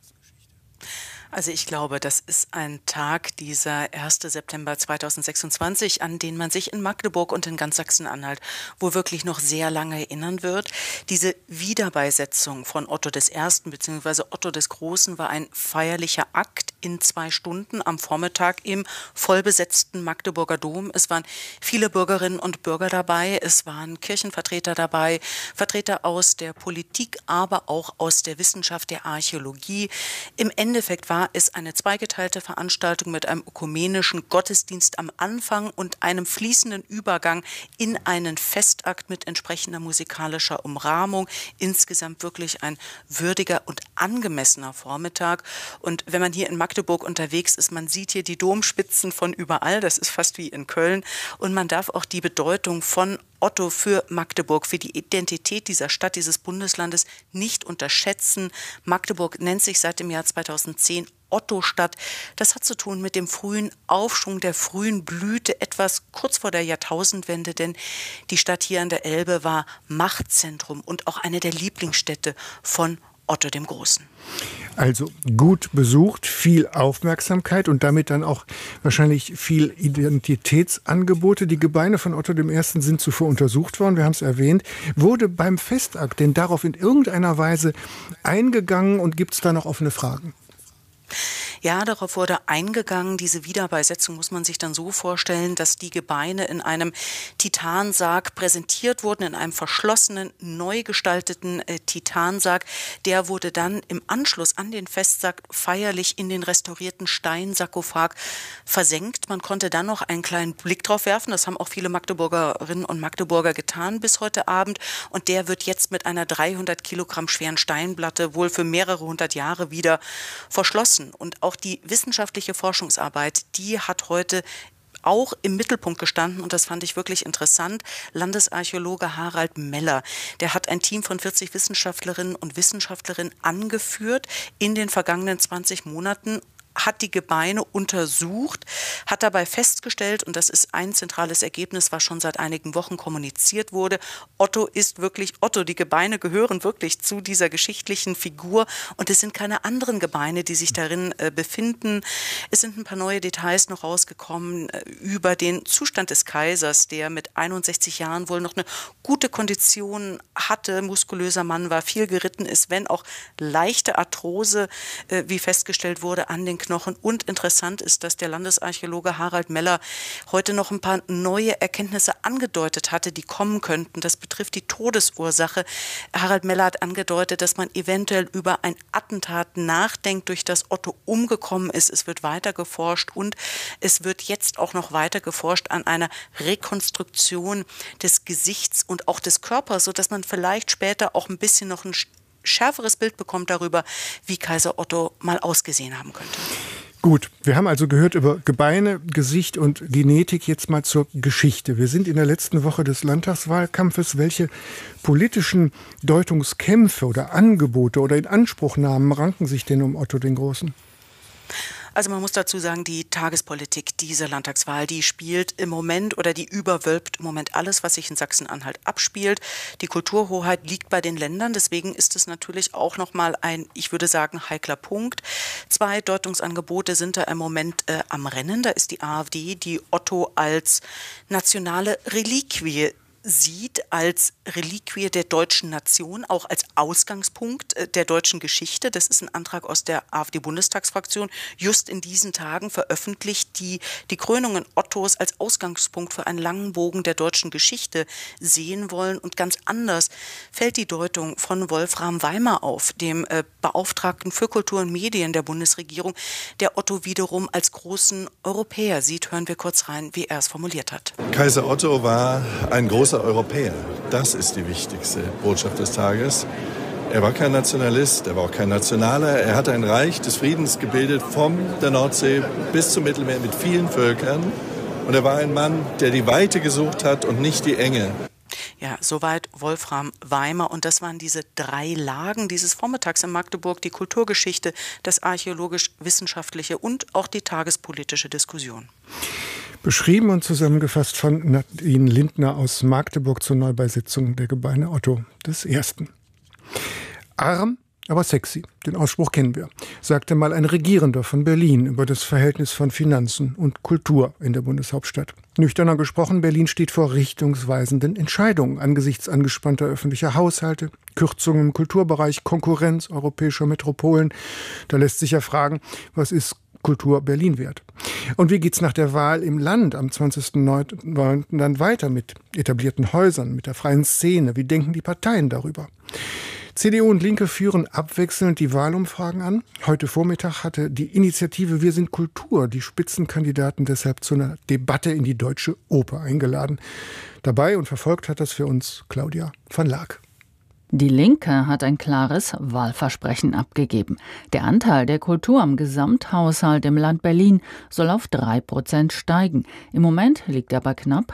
Also ich glaube, das ist ein Tag, dieser 1. September 2026, an den man sich in Magdeburg und in ganz Sachsen-Anhalt wohl wirklich noch sehr lange erinnern wird. Diese Wiederbeisetzung von Otto I. bzw. Otto des Großen war ein feierlicher Akt in 2 Stunden am Vormittag im vollbesetzten Magdeburger Dom. Es waren viele Bürgerinnen und Bürger dabei, es waren Kirchenvertreter dabei, Vertreter aus der Politik, aber auch aus der Wissenschaft, der Archäologie. Im Endeffekt war es eine zweigeteilte Veranstaltung mit einem ökumenischen Gottesdienst am Anfang und einem fließenden Übergang in einen Festakt mit entsprechender musikalischer Umrahmung. Insgesamt wirklich ein würdiger und angemessener Vormittag. Und wenn man hier in Magdeburg unterwegs ist, man sieht hier die Domspitzen von überall, das ist fast wie in Köln. Und man darf auch die Bedeutung von Otto für Magdeburg, für die Identität dieser Stadt, dieses Bundeslandes nicht unterschätzen. Magdeburg nennt sich seit dem Jahr 2010 Otto-Stadt. Das hat zu tun mit dem frühen Aufschwung, der frühen Blüte, etwas kurz vor der Jahrtausendwende, denn die Stadt hier an der Elbe war Machtzentrum und auch eine der Lieblingsstädte von Otto dem Großen. Also gut besucht, viel Aufmerksamkeit und damit dann auch wahrscheinlich viel Identitätsangebote. Die Gebeine von Otto I. sind zuvor untersucht worden, wir haben es erwähnt. Wurde beim Festakt denn darauf in irgendeiner Weise eingegangen und gibt es da noch offene Fragen? Ja, darauf wurde eingegangen. Diese Wiederbeisetzung muss man sich dann so vorstellen, dass die Gebeine in einem Titansarg präsentiert wurden, in einem verschlossenen, neu gestalteten Titansarg. Der wurde dann im Anschluss an den Festsarg feierlich in den restaurierten Steinsarkophag versenkt. Man konnte dann noch einen kleinen Blick drauf werfen. Das haben auch viele Magdeburgerinnen und Magdeburger getan bis heute Abend. Und der wird jetzt mit einer 300 Kilogramm schweren Steinplatte wohl für mehrere hundert Jahre wieder verschlossen. Und auch die wissenschaftliche Forschungsarbeit, die hat heute auch im Mittelpunkt gestanden und das fand ich wirklich interessant. Landesarchäologe Harald Meller, der hat ein Team von 40 Wissenschaftlerinnen und Wissenschaftlern angeführt in den vergangenen 20 Monaten, hat die Gebeine untersucht, hat dabei festgestellt, und das ist ein zentrales Ergebnis, was schon seit einigen Wochen kommuniziert wurde, Otto ist wirklich Otto. Die Gebeine gehören wirklich zu dieser geschichtlichen Figur und es sind keine anderen Gebeine, die sich darin befinden. Es sind ein paar neue Details noch rausgekommen über den Zustand des Kaisers, der mit 61 Jahren wohl noch eine gute Kondition hatte, muskulöser Mann war, viel geritten ist, wenn auch leichte Arthrose, wie festgestellt wurde, an den Knochen. Und interessant ist, dass der Landesarchäologe Harald Meller heute noch ein paar neue Erkenntnisse angedeutet hatte, die kommen könnten. Das betrifft die Todesursache. Harald Meller hat angedeutet, dass man eventuell über ein Attentat nachdenkt, durch das Otto umgekommen ist. Es wird weiter geforscht und es wird jetzt auch noch weiter geforscht an einer Rekonstruktion des Gesichts und auch des Körpers, sodass man vielleicht später auch ein bisschen noch ein schärferes Bild bekommt darüber, wie Kaiser Otto mal ausgesehen haben könnte. Gut, wir haben also gehört über Gebeine, Gesicht und Genetik. Jetzt mal zur Geschichte. Wir sind in der letzten Woche des Landtagswahlkampfes. Welche politischen Deutungskämpfe oder Angebote oder Inanspruchnahmen ranken sich denn um Otto den Großen? Also man muss dazu sagen, die Tagespolitik dieser Landtagswahl, die spielt im Moment oder die überwölbt im Moment alles, was sich in Sachsen-Anhalt abspielt. Die Kulturhoheit liegt bei den Ländern, deswegen ist es natürlich auch nochmal ein, ich würde sagen, heikler Punkt. 2 Deutungsangebote sind da im Moment am Rennen. Da ist die AfD, die Otto als nationale Reliquie sieht, als Reliquie der deutschen Nation, auch als Ausgangspunkt der deutschen Geschichte. Das ist ein Antrag aus der AfD-Bundestagsfraktion, just in diesen Tagen veröffentlicht, die die Krönungen Ottos als Ausgangspunkt für einen langen Bogen der deutschen Geschichte sehen wollen. Und ganz anders fällt die Deutung von Wolfram Weimer auf, dem Beauftragten für Kultur und Medien der Bundesregierung, der Otto wiederum als großen Europäer sieht. Hören wir kurz rein, wie er es formuliert hat. Kaiser Otto war ein großer Europäer. Das ist die wichtigste Botschaft des Tages. Er war kein Nationalist, er war auch kein Nationaler. Er hat ein Reich des Friedens gebildet, von der Nordsee bis zum Mittelmeer mit vielen Völkern. Und er war ein Mann, der die Weite gesucht hat und nicht die Enge. Ja, soweit Wolfram Weimer. Und das waren diese 3 Lagen dieses Vormittags in Magdeburg, die Kulturgeschichte, das archäologisch-wissenschaftliche und auch die tagespolitische Diskussion. Beschrieben und zusammengefasst von Nadine Lindner aus Magdeburg zur Neubeisetzung der Gebeine Otto des Ersten. Arm, aber sexy, den Ausspruch kennen wir, sagte mal ein Regierender von Berlin über das Verhältnis von Finanzen und Kultur in der Bundeshauptstadt. Nüchterner gesprochen, Berlin steht vor richtungsweisenden Entscheidungen angesichts angespannter öffentlicher Haushalte, Kürzungen im Kulturbereich, Konkurrenz europäischer Metropolen. Da lässt sich ja fragen, was ist Kultur Berlin wert? Und wie geht's nach der Wahl im Land am 20.09. dann weiter mit etablierten Häusern, mit der freien Szene? Wie denken die Parteien darüber? CDU und Linke führen abwechselnd die Wahlumfragen an. Heute Vormittag hatte die Initiative Wir sind Kultur die Spitzenkandidaten deshalb zu einer Debatte in die Deutsche Oper eingeladen. Dabei und verfolgt hat das für uns Claudia van Laak. Die Linke hat ein klares Wahlversprechen abgegeben. Der Anteil der Kultur am Gesamthaushalt im Land Berlin soll auf 3% steigen. Im Moment liegt er bei knapp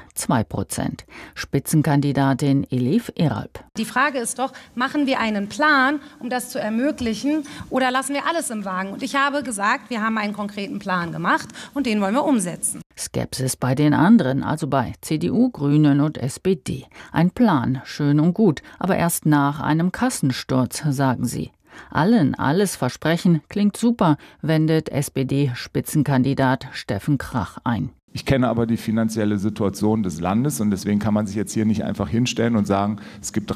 2%. Spitzenkandidatin Elif Eralp. Die Frage ist doch, machen wir einen Plan, um das zu ermöglichen, oder lassen wir alles im Wagen? Und ich habe gesagt, wir haben einen konkreten Plan gemacht und den wollen wir umsetzen. Skepsis bei den anderen, also bei CDU, Grünen und SPD. Ein Plan, schön und gut, aber erst nach einem Kassensturz, sagen sie. Allen alles versprechen, klingt super, wendet SPD-Spitzenkandidat Steffen Krach ein. Ich kenne aber die finanzielle Situation des Landes und deswegen kann man sich jetzt hier nicht einfach hinstellen und sagen, es gibt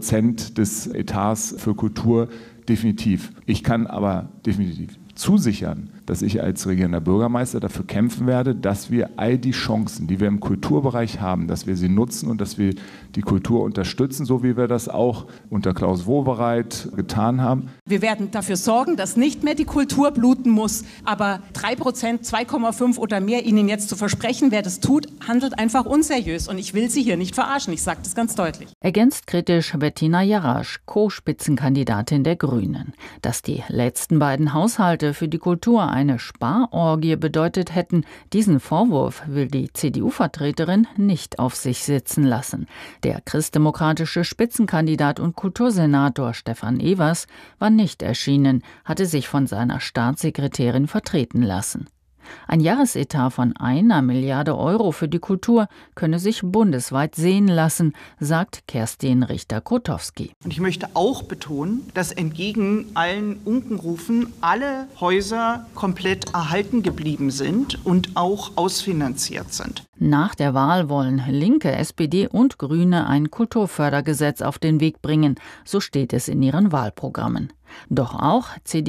3% des Etats für Kultur, definitiv. Ich kann aber definitiv zusichern, dass ich als regierender Bürgermeister dafür kämpfen werde, dass wir all die Chancen, die wir im Kulturbereich haben, dass wir sie nutzen und dass wir die Kultur unterstützen, so wie wir das auch unter Klaus Wowereit getan haben. Wir werden dafür sorgen, dass nicht mehr die Kultur bluten muss. Aber 3%, 2,5 oder mehr Ihnen jetzt zu versprechen, wer das tut, handelt einfach unseriös. Und ich will Sie hier nicht verarschen, ich sage das ganz deutlich. Ergänzt kritisch Bettina Jarasch, Co-Spitzenkandidatin der Grünen. Dass die letzten beiden Haushalte für die Kultur eine Sparorgie bedeutet hätten, diesen Vorwurf will die CDU-Vertreterin nicht auf sich sitzen lassen. Der christdemokratische Spitzenkandidat und Kultursenator Stefan Evers war nicht erschienen, hatte sich von seiner Staatssekretärin vertreten lassen. Ein Jahresetat von 1 Milliarde Euro für die Kultur könne sich bundesweit sehen lassen, sagt Kerstin Richter-Krotowski. Und ich möchte auch betonen, dass entgegen allen Unkenrufen alle Häuser komplett erhalten geblieben sind und auch ausfinanziert sind. Nach der Wahl wollen Linke, SPD und Grüne ein Kulturfördergesetz auf den Weg bringen, so steht es in ihren Wahlprogrammen. Doch auch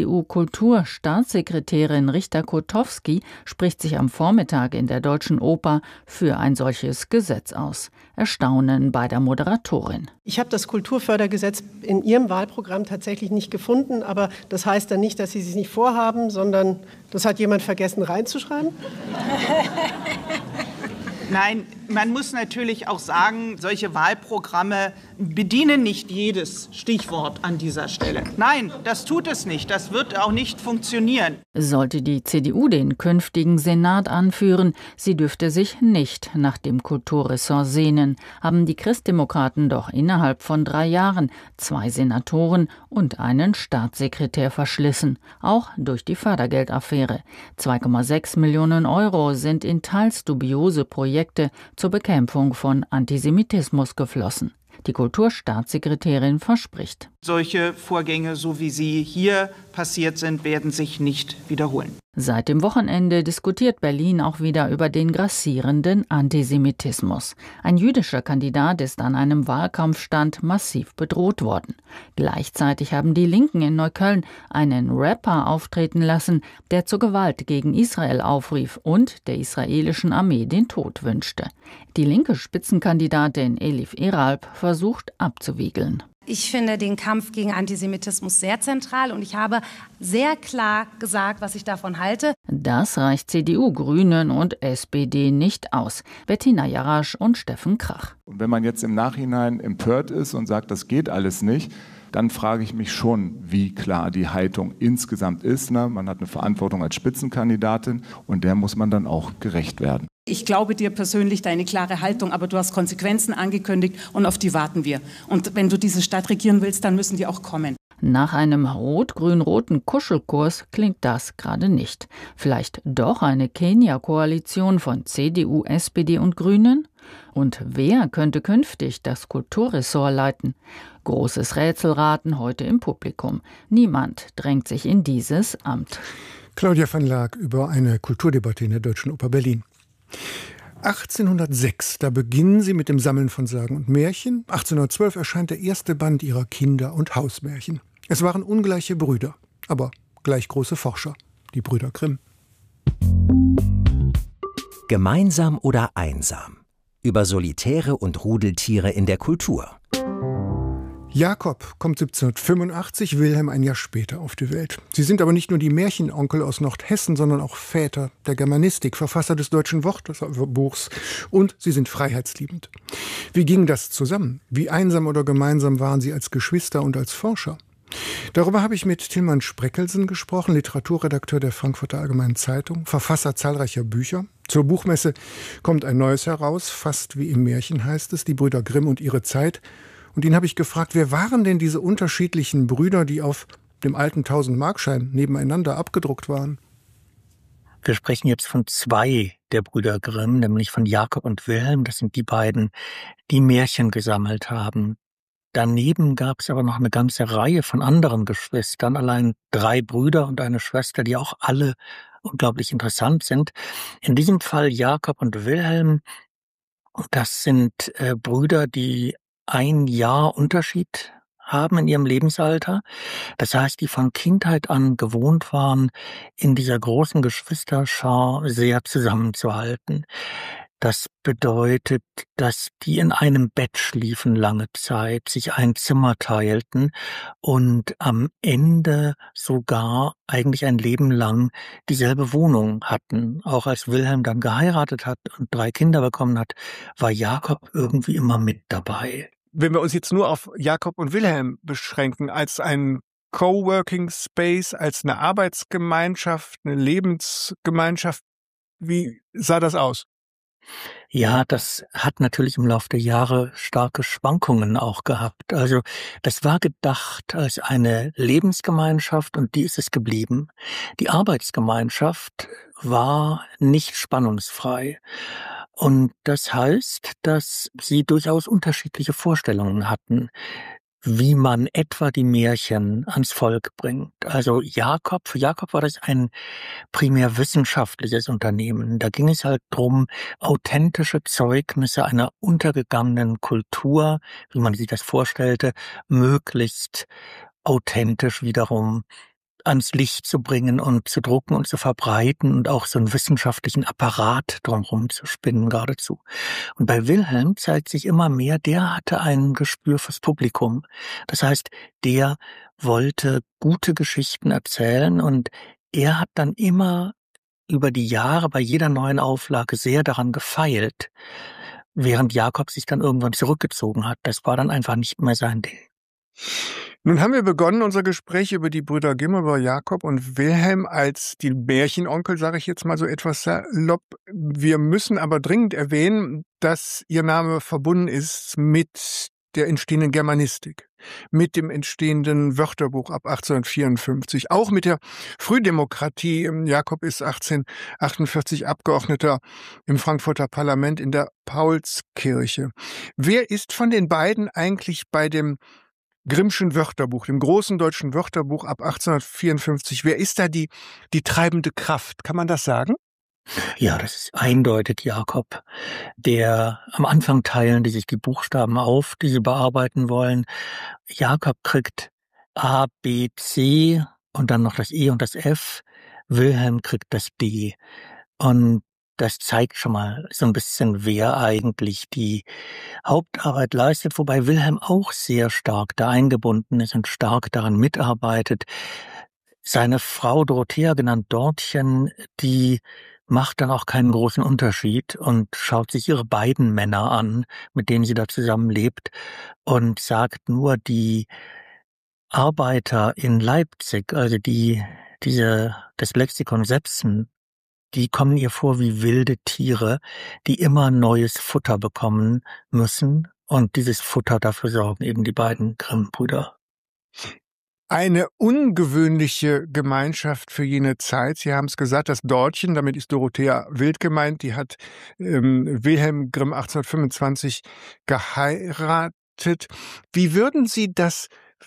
CDU-Kulturstaatssekretärin Richter-Krotowski spricht sich am Vormittag in der Deutschen Oper für ein solches Gesetz aus. Erstaunen bei der Moderatorin. Ich habe das Kulturfördergesetz in Ihrem Wahlprogramm tatsächlich nicht gefunden, aber das heißt dann nicht, dass Sie es nicht vorhaben, sondern das hat jemand vergessen reinzuschreiben? Nein, Man muss natürlich auch sagen, solche Wahlprogramme bedienen nicht jedes Stichwort an dieser Stelle. Nein, das tut es nicht. Das wird auch nicht funktionieren. Sollte die CDU den künftigen Senat anführen, sie dürfte sich nicht nach dem Kulturressort sehnen, haben die Christdemokraten doch innerhalb von 3 Jahren 2 Senatoren und einen Staatssekretär verschlissen, auch durch die Fördergeldaffäre. 2,6 Millionen Euro sind in teils dubiose Projekte zur Bekämpfung von Antisemitismus geflossen. Die Kulturstaatssekretärin verspricht: Solche Vorgänge, so wie sie hier passiert sind, werden sich nicht wiederholen. Seit dem Wochenende diskutiert Berlin auch wieder über den grassierenden Antisemitismus. Ein jüdischer Kandidat ist an einem Wahlkampfstand massiv bedroht worden. Gleichzeitig haben die Linken in Neukölln einen Rapper auftreten lassen, der zur Gewalt gegen Israel aufrief und der israelischen Armee den Tod wünschte. Die linke Spitzenkandidatin Elif Eralp versucht abzuwiegeln. Ich finde den Kampf gegen Antisemitismus sehr zentral und ich habe sehr klar gesagt, was ich davon halte. Das reicht CDU, Grünen und SPD nicht aus. Bettina Jarasch und Steffen Krach. Und wenn man jetzt im Nachhinein empört ist und sagt, das geht alles nicht, dann frage ich mich schon, wie klar die Haltung insgesamt ist. Man hat eine Verantwortung als Spitzenkandidatin und der muss man dann auch gerecht werden. Ich glaube dir persönlich deine klare Haltung, aber du hast Konsequenzen angekündigt und auf die warten wir. Und wenn du diese Stadt regieren willst, dann müssen die auch kommen. Nach einem rot-grün-roten Kuschelkurs klingt das gerade nicht. Vielleicht doch eine Kenia-Koalition von CDU, SPD und Grünen? Und wer könnte künftig das Kulturressort leiten? Großes Rätselraten heute im Publikum. Niemand drängt sich in dieses Amt. Claudia van Laak über eine Kulturdebatte in der Deutschen Oper Berlin. 1806, da beginnen sie mit dem Sammeln von Sagen und Märchen. 1812 erscheint der erste Band ihrer Kinder- und Hausmärchen. Es waren ungleiche Brüder, aber gleich große Forscher, die Brüder Grimm. Gemeinsam oder einsam? Über Solitäre und Rudeltiere in der Kultur. Jakob kommt 1785, Wilhelm ein Jahr später auf die Welt. Sie sind aber nicht nur die Märchenonkel aus Nordhessen, sondern auch Väter der Germanistik, Verfasser des deutschen Wörterbuchs und sie sind freiheitsliebend. Wie ging das zusammen? Wie einsam oder gemeinsam waren sie als Geschwister und als Forscher? Darüber habe ich mit Tilman Spreckelsen gesprochen, Literaturredakteur der Frankfurter Allgemeinen Zeitung, Verfasser zahlreicher Bücher. Zur Buchmesse kommt ein neues heraus, fast wie im Märchen heißt es, die Brüder Grimm und ihre Zeit. Und ihn habe ich gefragt, wer waren denn diese unterschiedlichen Brüder, die auf dem alten 1000-Markschein nebeneinander abgedruckt waren? Wir sprechen jetzt von 2 der Brüder Grimm, nämlich von Jakob und Wilhelm. Das sind die beiden, die Märchen gesammelt haben. Daneben gab es aber noch eine ganze Reihe von anderen Geschwistern, allein 3 Brüder und eine Schwester, die auch alle unglaublich interessant sind. In diesem Fall Jakob und Wilhelm, das sind Brüder, die 1 Jahr Unterschied haben in ihrem Lebensalter. Das heißt, die von Kindheit an gewohnt waren, in dieser großen Geschwisterschar sehr zusammenzuhalten. Das bedeutet, dass die in einem Bett schliefen lange Zeit, sich ein Zimmer teilten und am Ende sogar eigentlich ein Leben lang dieselbe Wohnung hatten. Auch als Wilhelm dann geheiratet hat und 3 Kinder bekommen hat, war Jakob irgendwie immer mit dabei. Wenn wir uns jetzt nur auf Jakob und Wilhelm beschränken, als ein Coworking Space, als eine Arbeitsgemeinschaft, eine Lebensgemeinschaft, wie sah das aus? Ja, das hat natürlich im Laufe der Jahre starke Schwankungen auch gehabt. Also das war gedacht als eine Lebensgemeinschaft und die ist es geblieben. Die Arbeitsgemeinschaft war nicht spannungsfrei. Und das heißt, dass sie durchaus unterschiedliche Vorstellungen hatten, wie man etwa die Märchen ans Volk bringt. Also für Jakob war das ein primär wissenschaftliches Unternehmen. Da ging es halt drum, authentische Zeugnisse einer untergegangenen Kultur, wie man sich das vorstellte, möglichst authentisch wiederum ans Licht zu bringen und zu drucken und zu verbreiten und auch so einen wissenschaftlichen Apparat drumherum zu spinnen geradezu. Und bei Wilhelm zeigt sich immer mehr, der hatte ein Gespür fürs Publikum. Das heißt, der wollte gute Geschichten erzählen und er hat dann immer über die Jahre bei jeder neuen Auflage sehr daran gefeilt, während Jakob sich dann irgendwann zurückgezogen hat. Das war dann einfach nicht mehr sein Ding. Nun haben wir begonnen, unser Gespräch über die Brüder Grimm, über Jakob und Wilhelm als die Märchenonkel, sage ich jetzt mal so etwas salopp. Wir müssen aber dringend erwähnen, dass ihr Name verbunden ist mit der entstehenden Germanistik, mit dem entstehenden Wörterbuch ab 1854, auch mit der Frühdemokratie. Jakob ist 1848 Abgeordneter im Frankfurter Parlament in der Paulskirche. Wer ist von den beiden eigentlich bei dem Grimmschen Wörterbuch, dem großen deutschen Wörterbuch ab 1854, wer ist da die treibende Kraft? Kann man das sagen? Ja, das ist eindeutig Jakob. Der am Anfang teilen die sich die Buchstaben auf, die sie bearbeiten wollen. Jakob kriegt A, B, C und dann noch das E und das F. Wilhelm kriegt das D. Und das zeigt schon mal so ein bisschen, wer eigentlich die Hauptarbeit leistet, wobei Wilhelm auch sehr stark da eingebunden ist und stark daran mitarbeitet. Seine Frau Dorothea, genannt Dortchen, die macht dann auch keinen großen Unterschied und schaut sich ihre beiden Männer an, mit denen sie da zusammenlebt, und sagt nur, die Arbeiter in Leipzig, also das Lexikon Sebsen, die kommen ihr vor wie wilde Tiere, die immer neues Futter bekommen müssen. Und dieses Futter, dafür sorgen eben die beiden Grimm-Brüder. Eine ungewöhnliche Gemeinschaft für jene Zeit. Sie haben es gesagt, das Dortchen, damit ist Dorothea Wild gemeint, die hat Wilhelm Grimm 1825 geheiratet. Wie würden Sie das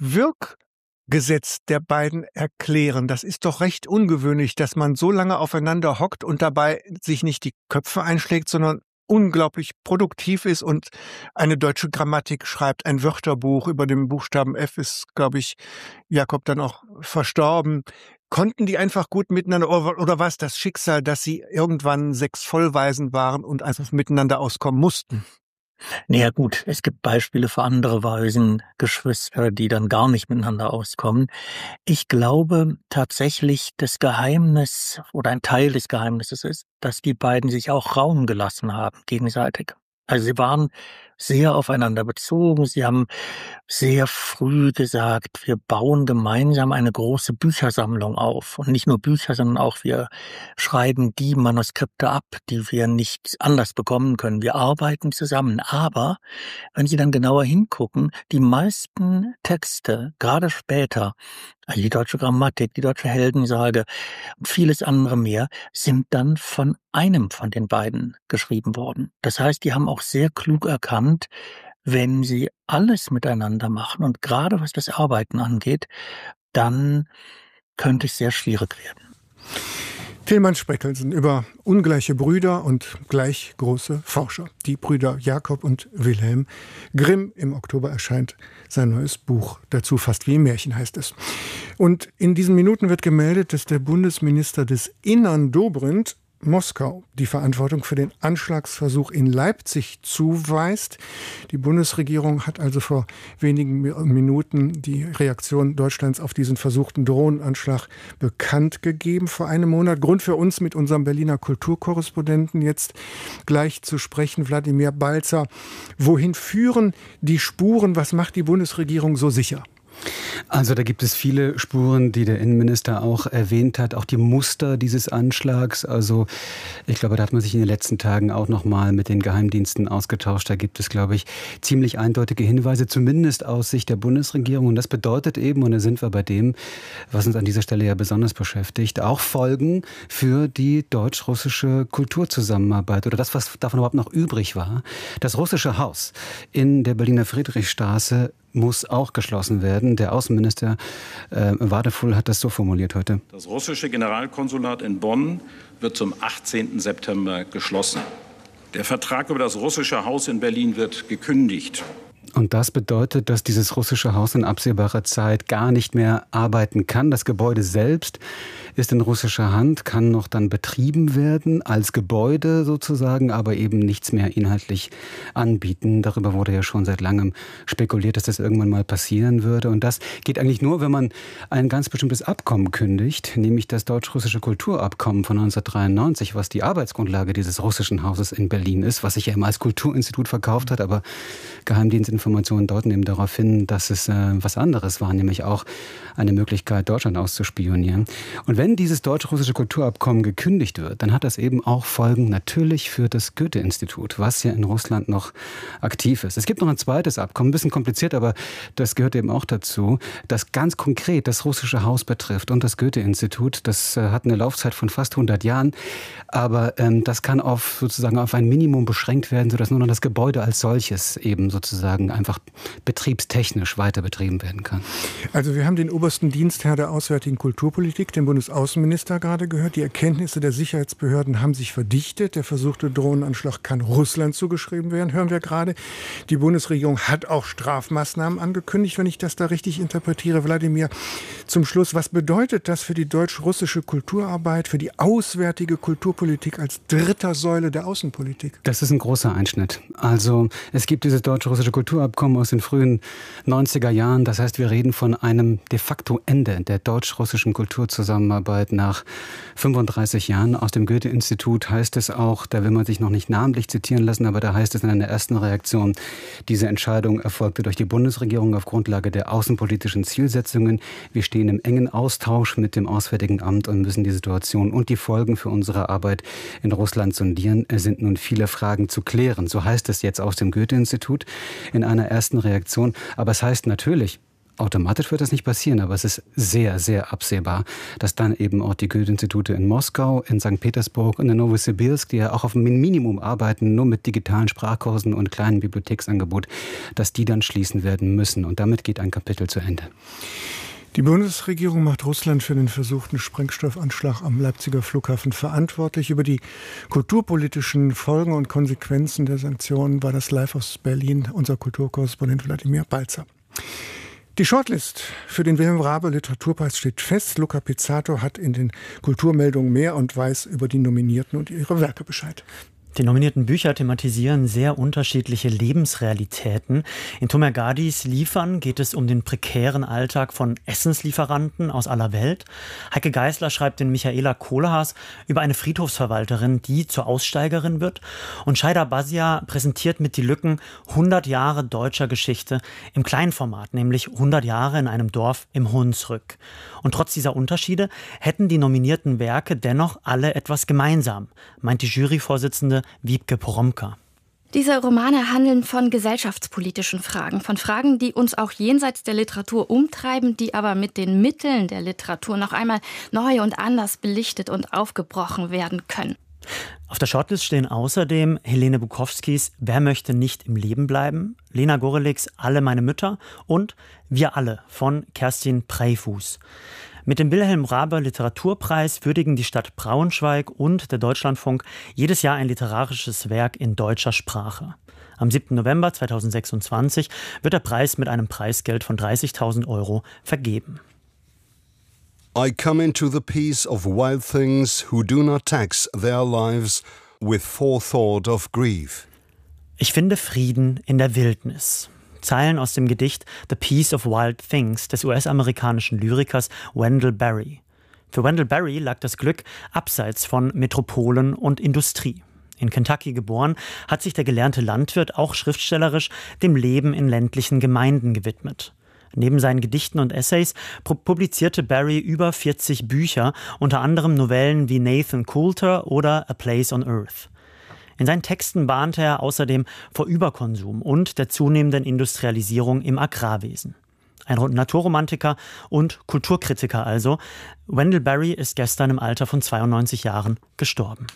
Wirkgesetz der beiden erklären? Das ist doch recht ungewöhnlich, dass man so lange aufeinander hockt und dabei sich nicht die Köpfe einschlägt, sondern unglaublich produktiv ist und eine deutsche Grammatik schreibt, ein Wörterbuch. Über dem Buchstaben F ist, glaube ich, Jakob dann auch verstorben. Konnten die einfach gut miteinander, oder war es das Schicksal, dass sie irgendwann 6 Vollwaisen waren und einfach miteinander auskommen mussten? Naja gut, es gibt Beispiele für andere Waisengeschwister, die dann gar nicht miteinander auskommen. Ich glaube tatsächlich, das Geheimnis oder ein Teil des Geheimnisses ist, dass die beiden sich auch Raum gelassen haben gegenseitig. Also sie waren sehr aufeinander bezogen. Sie haben sehr früh gesagt, wir bauen gemeinsam eine große Büchersammlung auf. Und nicht nur Bücher, sondern auch wir schreiben die Manuskripte ab, die wir nicht anders bekommen können. Wir arbeiten zusammen. Aber wenn Sie dann genauer hingucken, die meisten Texte, gerade später, also die deutsche Grammatik, die deutsche Heldensage und vieles andere mehr, sind dann von einem von den beiden geschrieben worden. Das heißt, die haben auch sehr klug erkannt, wenn sie alles miteinander machen und gerade was das Arbeiten angeht, dann könnte es sehr schwierig werden. Tilman Spreckelsen über ungleiche Brüder und gleich große Forscher. Die Brüder Jakob und Wilhelm Grimm. Im Oktober erscheint sein neues Buch. Dazu fast wie im Märchen heißt es. Und in diesen Minuten wird gemeldet, dass der Bundesminister des Innern Dobrindt Moskau die Verantwortung für den Anschlagsversuch in Leipzig zuweist. Die Bundesregierung hat also vor wenigen Minuten die Reaktion Deutschlands auf diesen versuchten Drohnenanschlag bekannt gegeben vor einem Monat. Grund für uns, mit unserem Berliner Kulturkorrespondenten jetzt gleich zu sprechen, Wladimir Balzer. Wohin führen die Spuren? Was macht die Bundesregierung so sicher? Also da gibt es viele Spuren, die der Innenminister auch erwähnt hat, auch die Muster dieses Anschlags. Also ich glaube, da hat man sich in den letzten Tagen auch noch mal mit den Geheimdiensten ausgetauscht. Da gibt es, glaube ich, ziemlich eindeutige Hinweise, zumindest aus Sicht der Bundesregierung. Und das bedeutet eben, und da sind wir bei dem, was uns an dieser Stelle ja besonders beschäftigt, auch Folgen für die deutsch-russische Kulturzusammenarbeit oder das, was davon überhaupt noch übrig war. Das russische Haus in der Berliner Friedrichstraße muss auch geschlossen werden. Der Außenminister Wadefull hat das so formuliert heute. Das russische Generalkonsulat in Bonn wird zum 18. September geschlossen. Der Vertrag über das russische Haus in Berlin wird gekündigt. Und das bedeutet, dass dieses russische Haus in absehbarer Zeit gar nicht mehr arbeiten kann. Das Gebäude selbst ist in russischer Hand, kann noch dann betrieben werden als Gebäude sozusagen, aber eben nichts mehr inhaltlich anbieten. Darüber wurde ja schon seit langem spekuliert, dass das irgendwann mal passieren würde. Und das geht eigentlich nur, wenn man ein ganz bestimmtes Abkommen kündigt, nämlich das deutsch-russische Kulturabkommen von 1993, was die Arbeitsgrundlage dieses russischen Hauses in Berlin ist, was sich ja immer als Kulturinstitut verkauft hat, aber Geheimdienstinformationen deuten eben darauf hin, dass es was anderes war, nämlich auch eine Möglichkeit, Deutschland auszuspionieren. Und wenn dieses deutsch-russische Kulturabkommen gekündigt wird, dann hat das eben auch Folgen natürlich für das Goethe-Institut, was ja in Russland noch aktiv ist. Es gibt noch ein zweites Abkommen, ein bisschen kompliziert, aber das gehört eben auch dazu, das ganz konkret das russische Haus betrifft und das Goethe-Institut. Das hat eine Laufzeit von fast 100 Jahren, aber das kann sozusagen auf ein Minimum beschränkt werden, sodass nur noch das Gebäude als solches eben sozusagen einfach betriebstechnisch weiter betrieben werden kann. Also wir haben den obersten Dienstherr der Auswärtigen Kulturpolitik, den Bundesaußenminister, gerade gehört. Die Erkenntnisse der Sicherheitsbehörden haben sich verdichtet. Der versuchte Drohnenanschlag kann Russland zugeschrieben werden, hören wir gerade. Die Bundesregierung hat auch Strafmaßnahmen angekündigt, wenn ich das da richtig interpretiere. Wladimir, zum Schluss, was bedeutet das für die deutsch-russische Kulturarbeit, für die auswärtige Kulturpolitik als dritter Säule der Außenpolitik? Das ist ein großer Einschnitt. Also es gibt dieses deutsch-russische Kulturabkommen aus den frühen 90er Jahren. Das heißt, wir reden von einem de facto Ende der deutsch-russischen Kulturzusammenarbeit nach 35 Jahren. Aus dem Goethe-Institut heißt es auch, da will man sich noch nicht namentlich zitieren lassen, aber da heißt es in einer ersten Reaktion, diese Entscheidung erfolgte durch die Bundesregierung auf Grundlage der außenpolitischen Zielsetzungen. Wir stehen im engen Austausch mit dem Auswärtigen Amt und müssen die Situation und die Folgen für unsere Arbeit in Russland sondieren. Es sind nun viele Fragen zu klären. So heißt es jetzt aus dem Goethe-Institut in einer ersten Reaktion. Aber es heißt natürlich, automatisch wird das nicht passieren, aber es ist sehr, sehr absehbar, dass dann eben auch die Goethe-Institute in Moskau, in St. Petersburg und in Novosibirsk, die ja auch auf einem Minimum arbeiten, nur mit digitalen Sprachkursen und kleinen Bibliotheksangebot, dass die dann schließen werden müssen. Und damit geht ein Kapitel zu Ende. Die Bundesregierung macht Russland für den versuchten Sprengstoffanschlag am Leipziger Flughafen verantwortlich. Über die kulturpolitischen Folgen und Konsequenzen der Sanktionen war das live aus Berlin unser Kulturkorrespondent Wladimir Balzer. Die Shortlist für den Wilhelm-Raabe-Literaturpreis steht fest. Luca Pizzato hat in den Kulturmeldungen mehr und weiß über die Nominierten und ihre Werke Bescheid. Die nominierten Bücher thematisieren sehr unterschiedliche Lebensrealitäten. In Tomer Gadis Liefern geht es um den prekären Alltag von Essenslieferanten aus aller Welt. Heike Geisler schreibt in Michaela Kohlhaas über eine Friedhofsverwalterin, die zur Aussteigerin wird. Und Shaida Basia präsentiert mit Die Lücken 100 Jahre deutscher Geschichte im Kleinformat, nämlich 100 Jahre in einem Dorf im Hunsrück. Und trotz dieser Unterschiede hätten die nominierten Werke dennoch alle etwas gemeinsam, meint die Juryvorsitzende Wiebke Poromka. Diese Romane handeln von gesellschaftspolitischen Fragen, von Fragen, die uns auch jenseits der Literatur umtreiben, die aber mit den Mitteln der Literatur noch einmal neu und anders belichtet und aufgebrochen werden können. Auf der Shortlist stehen außerdem Helene Bukowskis Wer möchte nicht im Leben bleiben?, Lena Goreliks Alle meine Mütter und Wir alle von Kerstin Preyfus. Mit dem Wilhelm-Raabe-Literaturpreis würdigen die Stadt Braunschweig und der Deutschlandfunk jedes Jahr ein literarisches Werk in deutscher Sprache. Am 7. November 2026 wird der Preis mit einem Preisgeld von 30.000 € vergeben. I come into the peace of wild things who do not tax their lives with forethought of grief. Ich finde Frieden in der Wildnis. Zeilen aus dem Gedicht The Peace of Wild Things des US-amerikanischen Lyrikers Wendell Berry. Für Wendell Berry lag das Glück abseits von Metropolen und Industrie. In Kentucky geboren, hat sich der gelernte Landwirt auch schriftstellerisch dem Leben in ländlichen Gemeinden gewidmet. Neben seinen Gedichten und Essays publizierte Berry über 40 Bücher, unter anderem Novellen wie Nathan Coulter oder A Place on Earth. In seinen Texten warnte er außerdem vor Überkonsum und der zunehmenden Industrialisierung im Agrarwesen. Ein Naturromantiker und Kulturkritiker also. Wendell Berry ist gestern im Alter von 92 Jahren gestorben.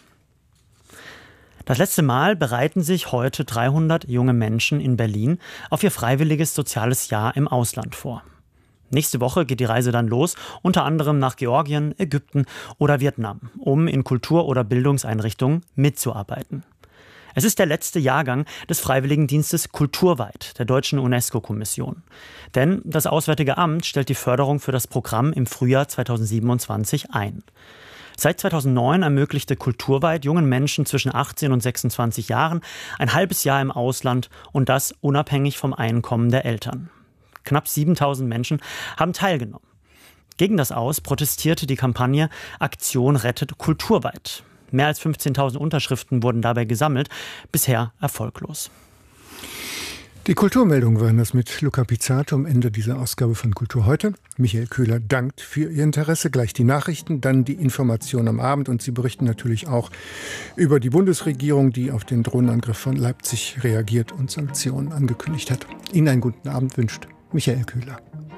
Das letzte Mal bereiten sich heute 300 junge Menschen in Berlin auf ihr freiwilliges soziales Jahr im Ausland vor. Nächste Woche geht die Reise dann los, unter anderem nach Georgien, Ägypten oder Vietnam, um in Kultur- oder Bildungseinrichtungen mitzuarbeiten. Es ist der letzte Jahrgang des Freiwilligendienstes Kulturweit der Deutschen UNESCO-Kommission. Denn das Auswärtige Amt stellt die Förderung für das Programm im Frühjahr 2027 ein. Seit 2009 ermöglichte Kulturweit jungen Menschen zwischen 18 und 26 Jahren ein halbes Jahr im Ausland und das unabhängig vom Einkommen der Eltern. Knapp 7.000 Menschen haben teilgenommen. Gegen das Aus protestierte die Kampagne Aktion rettet Kulturweit. Mehr als 15.000 Unterschriften wurden dabei gesammelt, bisher erfolglos. Die Kulturmeldungen waren das mit Luca Pizzato am Ende dieser Ausgabe von Kultur heute. Michael Köhler dankt für Ihr Interesse. Gleich die Nachrichten, dann die Information am Abend. Und Sie berichten natürlich auch über die Bundesregierung, die auf den Drohnenangriff von Leipzig reagiert und Sanktionen angekündigt hat. Ihnen einen guten Abend wünscht Michael Köhler.